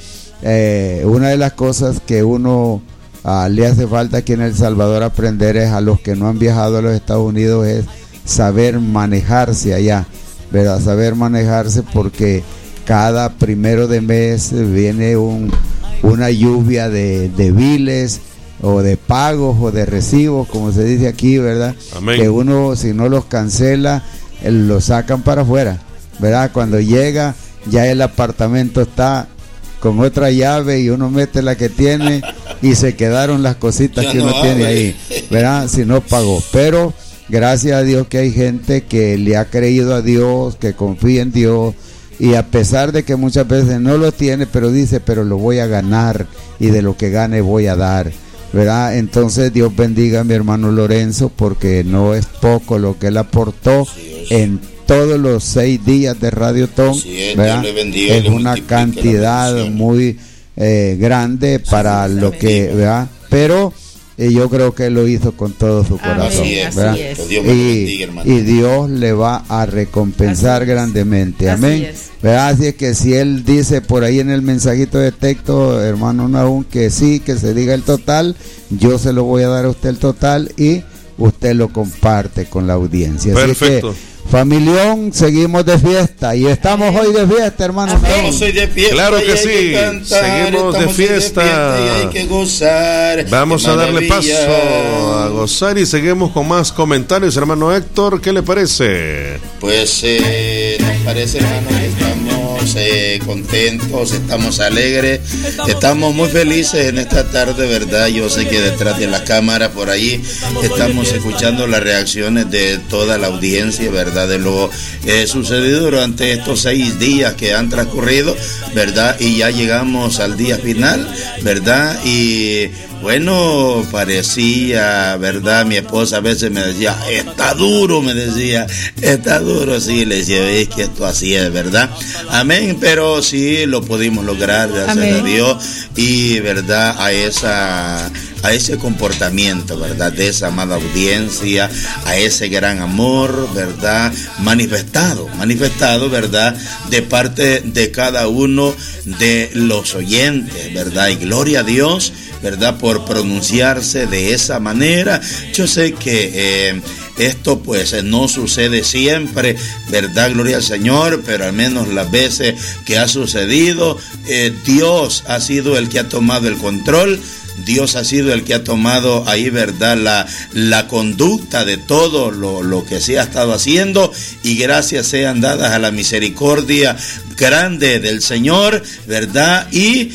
eh, una de las cosas que uno uh, le hace falta aquí en El Salvador aprender es a los que no han viajado a los Estados Unidos es saber manejarse allá, ¿verdad? Saber manejarse porque cada primero de mes viene un, una lluvia de, de biles o de pagos o de recibos, como se dice aquí, ¿verdad? Amén. Que uno si no los cancela lo sacan para afuera, ¿verdad? Cuando llega ya el apartamento está con otra llave y uno mete la que tiene y se quedaron las cositas ya que uno no tiene ahí, ¿verdad? Si no pagó. Pero gracias a Dios que hay gente que le ha creído a Dios, que confía en Dios, y a pesar de que muchas veces no lo tiene, pero dice, pero lo voy a ganar y de lo que gane voy a dar, ¿verdad? Entonces Dios bendiga a mi hermano Lorenzo porque no es poco lo que él aportó en todos los seis días de Radiotón, sí, ¿verdad? Bendiga, es una cantidad muy eh, grande para sí, lo que, ¿verdad? Pero eh, yo creo que él lo hizo con todo su corazón, así es, ¿verdad? Así es. Dios me bendiga, hermano. Y Dios le va a recompensar así grandemente, amén. Así es. ¿Verdad? Así es que si él dice por ahí en el mensajito de texto, hermano Nahum, que sí, que se diga el total, yo se lo voy a dar a usted el total y usted lo comparte con la audiencia. Perfecto. Así que, familión, seguimos de fiesta y estamos hoy de fiesta, hermano. Estamos hoy de fiesta. Claro que sí, que cantar, seguimos de fiesta. De fiesta y hay que gozar. Vamos a darle paso a gozar y seguimos con más comentarios, hermano Héctor. ¿Qué le parece? Pues eh, nos parece, hermano, que estamos eh, contentos, estamos alegres, estamos muy felices en esta tarde, ¿verdad? Yo sé que detrás de la cámara por ahí estamos escuchando las reacciones de toda la audiencia, ¿verdad? De lo eh, sucedido durante estos seis días que han transcurrido, ¿verdad? Y ya llegamos al día final, ¿verdad? Y bueno, parecía, ¿verdad? Mi esposa a veces me decía, está duro, me decía, está duro, sí, le decía, veis que esto así es, ¿verdad? Amén, pero sí lo pudimos lograr, gracias Amén. a Dios, y, ¿verdad? A esa... a ese comportamiento, ¿verdad? De esa amada audiencia, a ese gran amor, ¿verdad? Manifestado, manifestado, ¿verdad? De parte de cada uno de los oyentes, ¿verdad? Y gloria a Dios, ¿verdad? Por pronunciarse de esa manera. Yo sé que eh, esto pues no sucede siempre, ¿verdad? Gloria al Señor, pero al menos las veces que ha sucedido, eh, Dios ha sido el que ha tomado el control. Dios ha sido el que ha tomado ahí, ¿verdad? La, la conducta de todo lo, lo que se ha estado haciendo, y gracias sean dadas a la misericordia grande del Señor, ¿verdad? Y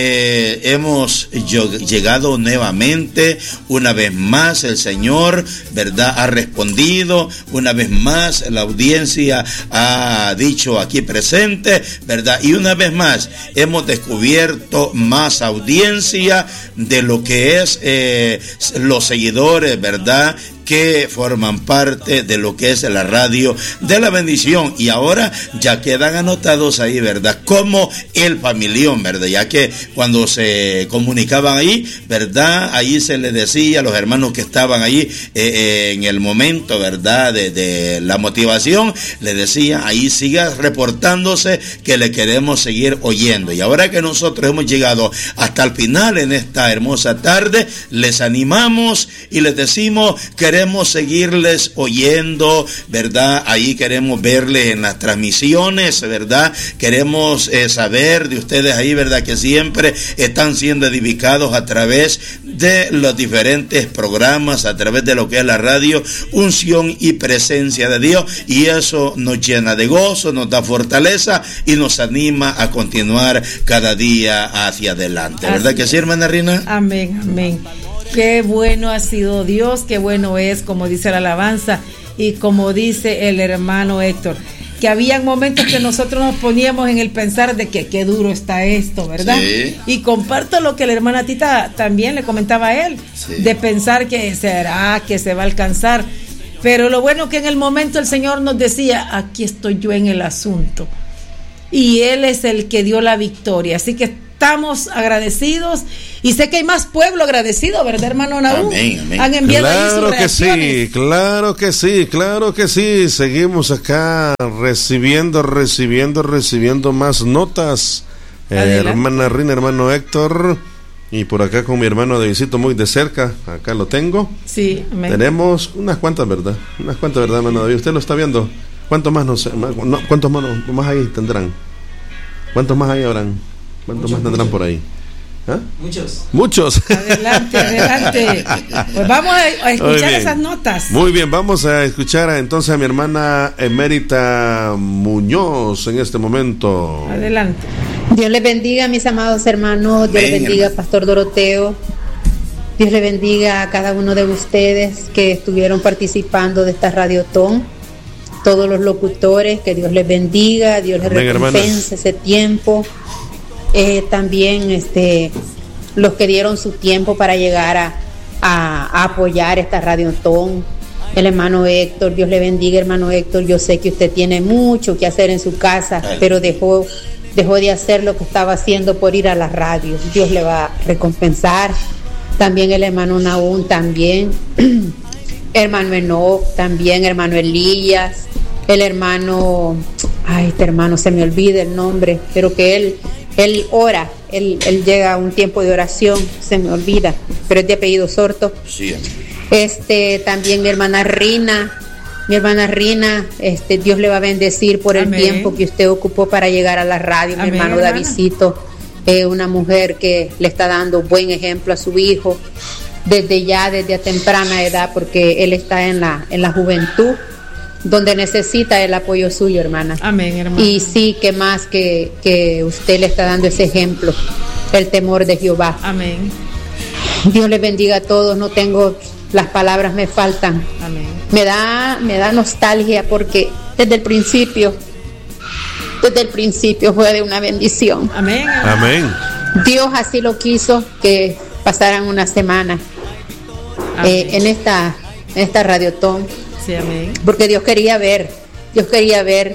eh, hemos llegado nuevamente, una vez más el Señor, ¿verdad? Ha respondido, una vez más la audiencia ha dicho aquí presente, ¿verdad? Y una vez más hemos descubierto más audiencia de lo que es eh, los seguidores, ¿verdad? Que forman parte de lo que es la radio de la bendición, y ahora ya quedan anotados ahí, ¿verdad? Como el familión, ¿verdad? Ya que cuando se comunicaban ahí, ¿verdad? Ahí se les decía a los hermanos que estaban ahí eh, eh, en el momento, ¿verdad? De, de la motivación, le decía, ahí siga reportándose que le queremos seguir oyendo. Y ahora que nosotros hemos llegado hasta el final en esta hermosa tarde, les animamos y les decimos, queremos Queremos seguirles oyendo, ¿verdad? Ahí queremos verles en las transmisiones, ¿verdad? Queremos eh, saber de ustedes ahí, ¿verdad? Que siempre están siendo edificados a través de los diferentes programas, a través de lo que es la radio, unción y presencia de Dios, y eso nos llena de gozo, nos da fortaleza y nos anima a continuar cada día hacia adelante, ¿verdad? Así que sí, hermana Rina. Amén, amén. Qué bueno ha sido Dios, qué bueno es, como dice la alabanza, Y como dice el hermano Héctor, que habían momentos que nosotros nos poníamos en el pensar de que qué duro está esto, ¿verdad? Sí. Y comparto lo que la hermana Tita también le comentaba a él, sí. de pensar que será, que se va a alcanzar. Pero lo bueno que en el momento el Señor nos decía, aquí estoy yo en el asunto. Y Él es el que dio la victoria. Así que estamos agradecidos y sé que hay más pueblo agradecido, ¿verdad, hermano Naúm? Amén, amén. Han enviado claro ahí sus que sí, claro que sí, claro que sí. Seguimos acá recibiendo, recibiendo, recibiendo más notas. Eh, hermana Rina, hermano Héctor, y por acá con mi hermano de visito muy de cerca, acá lo tengo. Sí, amén. Tenemos unas cuantas, ¿verdad? Unas cuantas, ¿verdad, hermano David? ¿Usted lo está viendo? ¿Cuántos más, no sé, más, no, cuántos más, no, más ahí tendrán? ¿Cuántos más ahí habrán? ¿Cuántos muchos, más tendrán muchos. por ahí? ¿Ah? Muchos. Muchos. Adelante, adelante. Pues vamos a, a escuchar esas notas. Muy bien, vamos a escuchar a, entonces a mi hermana Emérita Muñoz en este momento. Adelante. Dios les bendiga, mis amados hermanos. Dios les bendiga, Pastor Doroteo. Dios les bendiga a cada uno de ustedes que estuvieron participando de esta radiotón. Todos los locutores, que Dios les bendiga, Dios les recompense ese tiempo. Eh, también este, los que dieron su tiempo para llegar a, a, a apoyar esta radiotón. El hermano Héctor, Dios le bendiga, hermano Héctor. Yo sé que usted tiene mucho que hacer en su casa, pero dejó, dejó de hacer lo que estaba haciendo por ir a la radio. Dios le va a recompensar. También el hermano Naúm, también. Hermano Enoch, también hermano Elías. El hermano, ay, este hermano se me olvida el nombre, pero que él, él ora, él, él llega a un tiempo de oración, se me olvida, pero es de apellido Sorto. Sí. Este, también mi hermana Rina, mi hermana Rina, este, Dios le va a bendecir por el Amén. tiempo que usted ocupó para llegar a la radio. Amén, mi hermano hermana. Davidcito, eh, una mujer que le está dando buen ejemplo a su hijo desde ya, desde a temprana edad, porque él está en la, en la juventud, donde necesita el apoyo suyo, hermana. Amén, hermana. Y sí, que más que, que usted le está dando ese ejemplo, el temor de Jehová. Amén. Dios les bendiga a todos, no tengo, las palabras me faltan. Amén. Me da, me da nostalgia porque desde el principio, desde el principio fue de una bendición. Amén. Amén. Dios así lo quiso, que pasaran una semana eh, en esta, en esta radiotón. Sí, amén. Porque Dios quería ver, Dios quería ver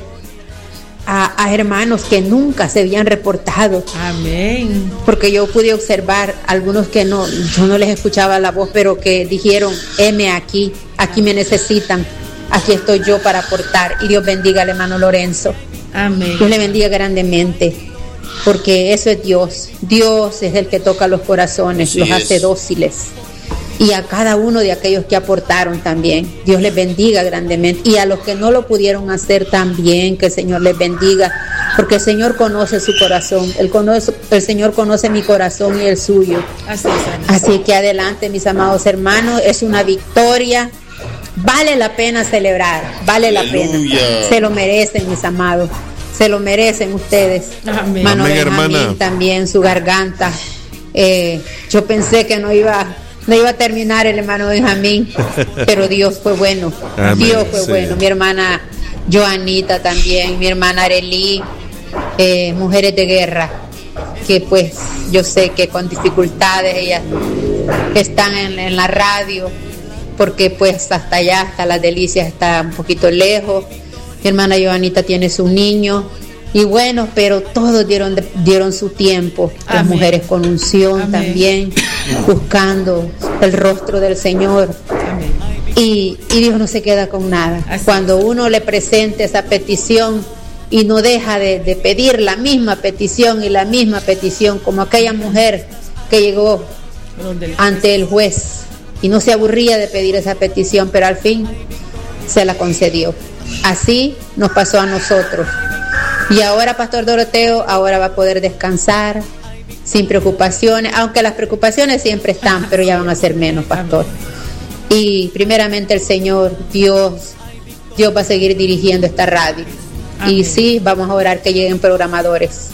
a, a hermanos que nunca se habían reportado. Amén. Porque yo pude observar algunos que no, yo no les escuchaba la voz, pero que dijeron, heme aquí, aquí me necesitan, aquí estoy yo para aportar. Y Dios bendiga al hermano Lorenzo. Amén. Dios le bendiga grandemente, porque eso es Dios. Dios es el que toca los corazones, Así los es. hace dóciles. Y a cada uno de aquellos que aportaron también, Dios les bendiga grandemente. Y a los que no lo pudieron hacer también, que el Señor les bendiga, porque el Señor conoce su corazón, el, conoce, el Señor conoce mi corazón y el suyo. Así es, Así que adelante, mis amados hermanos, es una victoria, vale la pena celebrar, vale Aleluya. la pena, se lo merecen, mis amados, se lo merecen ustedes. Amén. Mano Amén, Benjamín, hermana. también su garganta, eh, yo pensé que no iba No iba a terminar el hermano Benjamín, pero Dios fue bueno. Amén, Dios fue sí. bueno. Mi hermana Joanita también, mi hermana Arely, eh, mujeres de guerra, que pues yo sé que con dificultades ellas están en, en la radio, porque pues hasta allá, hasta Las Delicias está un poquito lejos. Mi hermana Joanita tiene su niño. Y bueno, pero todos dieron, dieron su tiempo. Las Amén. mujeres con unción Amén. también, buscando el rostro del Señor. Amén. Y, y Dios no se queda con nada. Así Cuando uno le presenta esa petición y no deja de, de pedir la misma petición y la misma petición, como aquella mujer que llegó ante el juez y no se aburría de pedir esa petición, pero al fin se la concedió. Así nos pasó a nosotros. Y ahora, Pastor Doroteo, ahora va a poder descansar sin preocupaciones, aunque las preocupaciones siempre están, pero ya van a ser menos, Pastor. Y primeramente el Señor, Dios, Dios va a seguir dirigiendo esta radio. Amén. Y sí, vamos a orar que lleguen programadores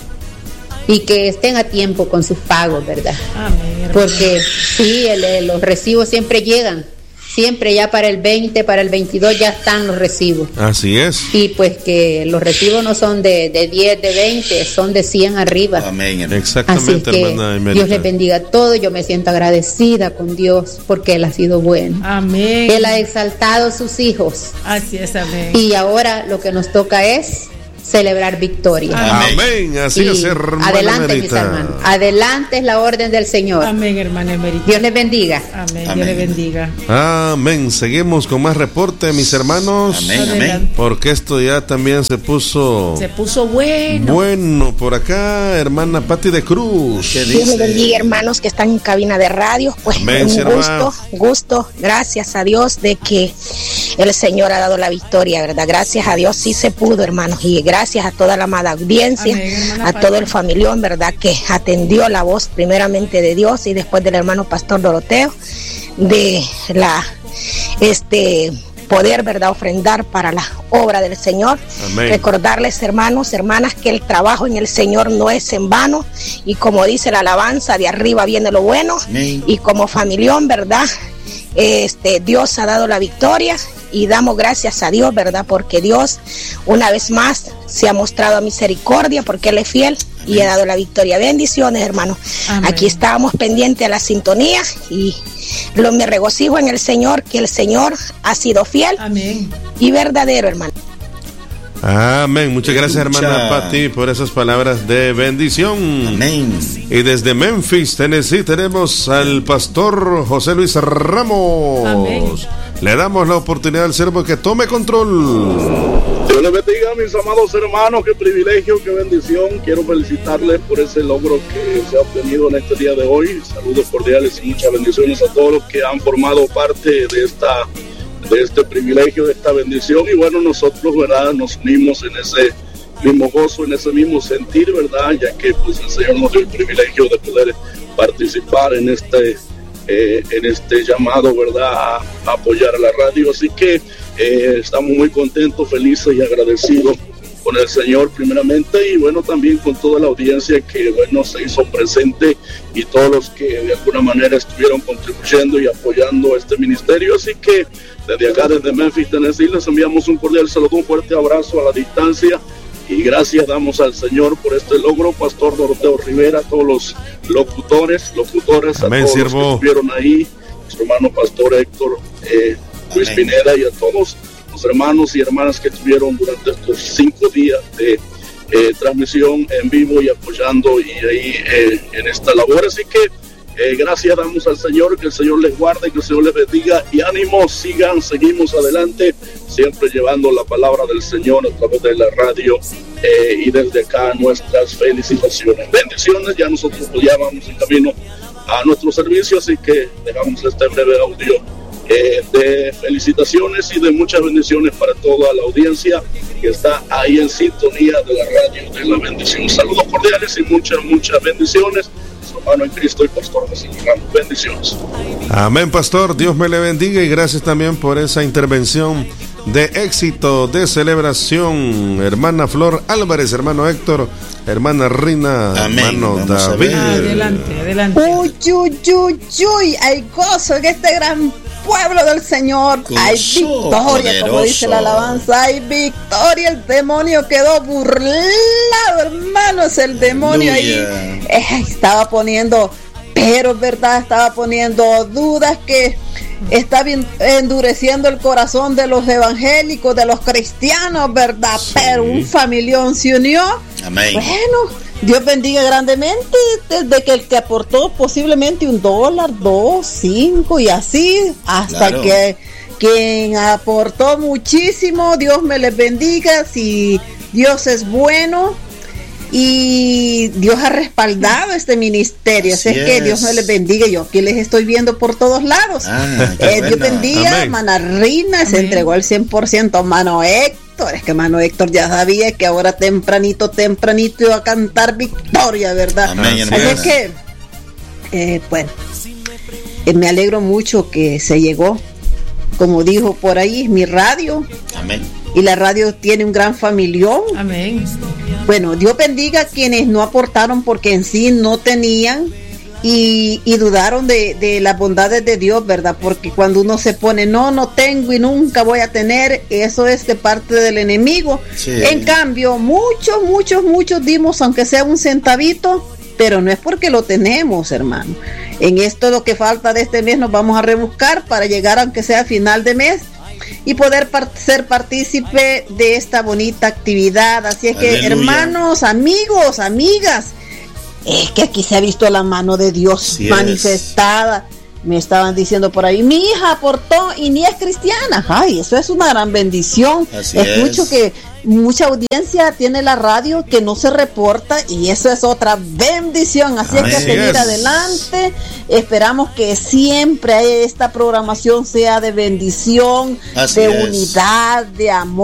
y que estén a tiempo con sus pagos, ¿verdad? Amén, Porque sí, el, el, los recibos siempre llegan, siempre ya para el veinte, para el veintidós ya están los recibos. Así es. Y pues que los recibos no son de, de diez, de veinte, son de cien arriba. Amén. Exactamente, Así que hermana Emerita. Dios les bendiga todo. Yo me siento agradecida con Dios porque Él ha sido bueno. Amén. Él ha exaltado a sus hijos. Así es, amén. Y ahora lo que nos toca es celebrar victoria. Amén. Así Y es, hermana adelante, Emerita. mis hermanos. Adelante es la orden del Señor. Amén, hermana Emerita. Dios les bendiga. Amén. Amén. Dios le bendiga. Amén. Seguimos con más reporte, mis hermanos. Amén, amén. Porque esto ya también se puso Se puso bueno. bueno por acá, hermana Pati de Cruz. Dios les bendiga, hermanos que están en cabina de radio. Pues Amén, un sierva. gusto, gusto, gracias a Dios de que el Señor ha dado la victoria, ¿verdad? Gracias a Dios sí se pudo, hermanos, y gracias a toda la amada audiencia, Amén, a todo el familión, ¿verdad? Que atendió la voz primeramente de Dios y después del hermano Pastor Doroteo, de la, este... poder, ¿verdad?, ofrendar para la obra del Señor. Amén. Recordarles, hermanos, hermanas, que el trabajo en el Señor no es en vano, y como dice la alabanza, de arriba viene lo bueno. Amén. Y como familión, ¿verdad?, este Dios ha dado la victoria y damos gracias a Dios, ¿verdad?, porque Dios una vez más se ha mostrado a misericordia, porque Él es fiel y ha dado la victoria. Bendiciones, hermanos. Amén. Aquí estábamos pendientes a la sintonía y lo me regocijo en el Señor, que el Señor ha sido fiel Amén. y verdadero, hermano. Amén. Muchas gracias, hermana Pati, por esas palabras de bendición. Amén. Y desde Memphis, Tennessee, tenemos al pastor José Luis Ramos. Amén. Le damos la oportunidad al siervo que tome control. Dios les bendiga, mis amados hermanos. Qué privilegio, qué bendición. Quiero felicitarles por ese logro que se ha obtenido en este día de hoy. Saludos cordiales y muchas bendiciones a todos los que han formado parte de esta de este privilegio, de esta bendición. Y bueno, nosotros, ¿verdad?, nos unimos en ese mismo gozo, en ese mismo sentir, ¿verdad?, ya que pues el Señor nos dio el privilegio de poder participar en este eh, en este llamado, ¿verdad?, a, a apoyar a la radio. Así que eh, estamos muy contentos, felices y agradecidos con el Señor primeramente, y bueno, también con toda la audiencia que bueno se hizo presente y todos los que de alguna manera estuvieron contribuyendo y apoyando este ministerio. Así que desde acá, desde Memphis, Tennessee, les enviamos un cordial saludo, un fuerte abrazo a la distancia, y gracias damos al Señor por este logro. Pastor Doroteo Rivera, a todos los locutores, locutores, Amén, a todos siervo. los que estuvieron ahí, nuestro hermano Pastor Héctor, eh, Luis Amén. Pineda, y a todos los hermanos y hermanas que estuvieron durante estos cinco días de eh, transmisión en vivo y apoyando y ahí eh, en esta labor. Así que eh, gracias damos al Señor, que el Señor les guarde, que el Señor les bendiga, y ánimo, sigan, seguimos adelante, siempre llevando la palabra del Señor a través de la radio eh, y desde acá nuestras felicitaciones, bendiciones. Ya nosotros pues, ya vamos en camino a nuestro servicio, así que dejamos este breve audio Eh, de felicitaciones y de muchas bendiciones para toda la audiencia que está ahí en sintonía de la radio de la bendición. Saludos cordiales y muchas, muchas bendiciones. Su hermano en Cristo y pastor José Ramos. Bendiciones. Amén, pastor. Dios me le bendiga y gracias también por esa intervención de éxito, de celebración. Hermana Flor Álvarez, hermano Héctor, hermana Rina, Amén. hermano Vamos a David. ver. Adelante, adelante. Uy, uy, uy, uy, hay gozo en este gran pueblo del Señor. Gozo Hay victoria, como dice poderoso. la alabanza. Hay victoria. El demonio quedó burlado, hermanos. El demonio Aleluya. ahí eh, estaba poniendo, pero verdad, estaba poniendo dudas, que estaba endureciendo el corazón de los evangélicos, de los cristianos, verdad. Sí. Pero un familión se unió. Amén. Bueno, Dios bendiga grandemente, desde que el que aportó posiblemente un dólar, dos, cinco y así, hasta Claro. que quien aportó muchísimo. Dios me les bendiga. Si Dios es bueno y Dios ha respaldado este ministerio, así Así es que es. Dios me les bendiga. Yo aquí les estoy viendo por todos lados. Ah, qué Eh, Dios buena. bendiga, Amén. Mana Rina se Amén. entregó al cien por ciento, Mano Héctor. Es que Mano Héctor ya sabía que ahora tempranito, tempranito iba a cantar victoria, ¿verdad? Amén, Así hermana. es que, eh, bueno, eh, me alegro mucho que se llegó. Como dijo por ahí, mi radio, Amén. y la radio tiene un gran familión. Amén. Bueno, Dios bendiga a quienes no aportaron porque en sí no tenían, y, y dudaron de, de las bondades de Dios, ¿verdad? Porque cuando uno se pone, no, no tengo y nunca voy a tener, eso es de parte del enemigo. Sí. En cambio, muchos, muchos, muchos dimos, aunque sea un centavito, pero no es porque lo tenemos, hermano. En esto lo que falta de este mes nos vamos a rebuscar para llegar, aunque sea a final de mes, y poder part- ser partícipe de esta bonita actividad. Así es que, aleluya, hermanos, amigos, amigas, es que aquí se ha visto la mano de Dios sí manifestada. Es. Me estaban diciendo por ahí, mi hija aportó y ni es cristiana. Ay, eso es una gran bendición. Así Escucho es. que mucha audiencia tiene la radio que no se reporta y eso es otra bendición. Así Así es que seguir es. adelante. Esperamos que siempre esta programación sea de bendición, Así de es. unidad, de amor.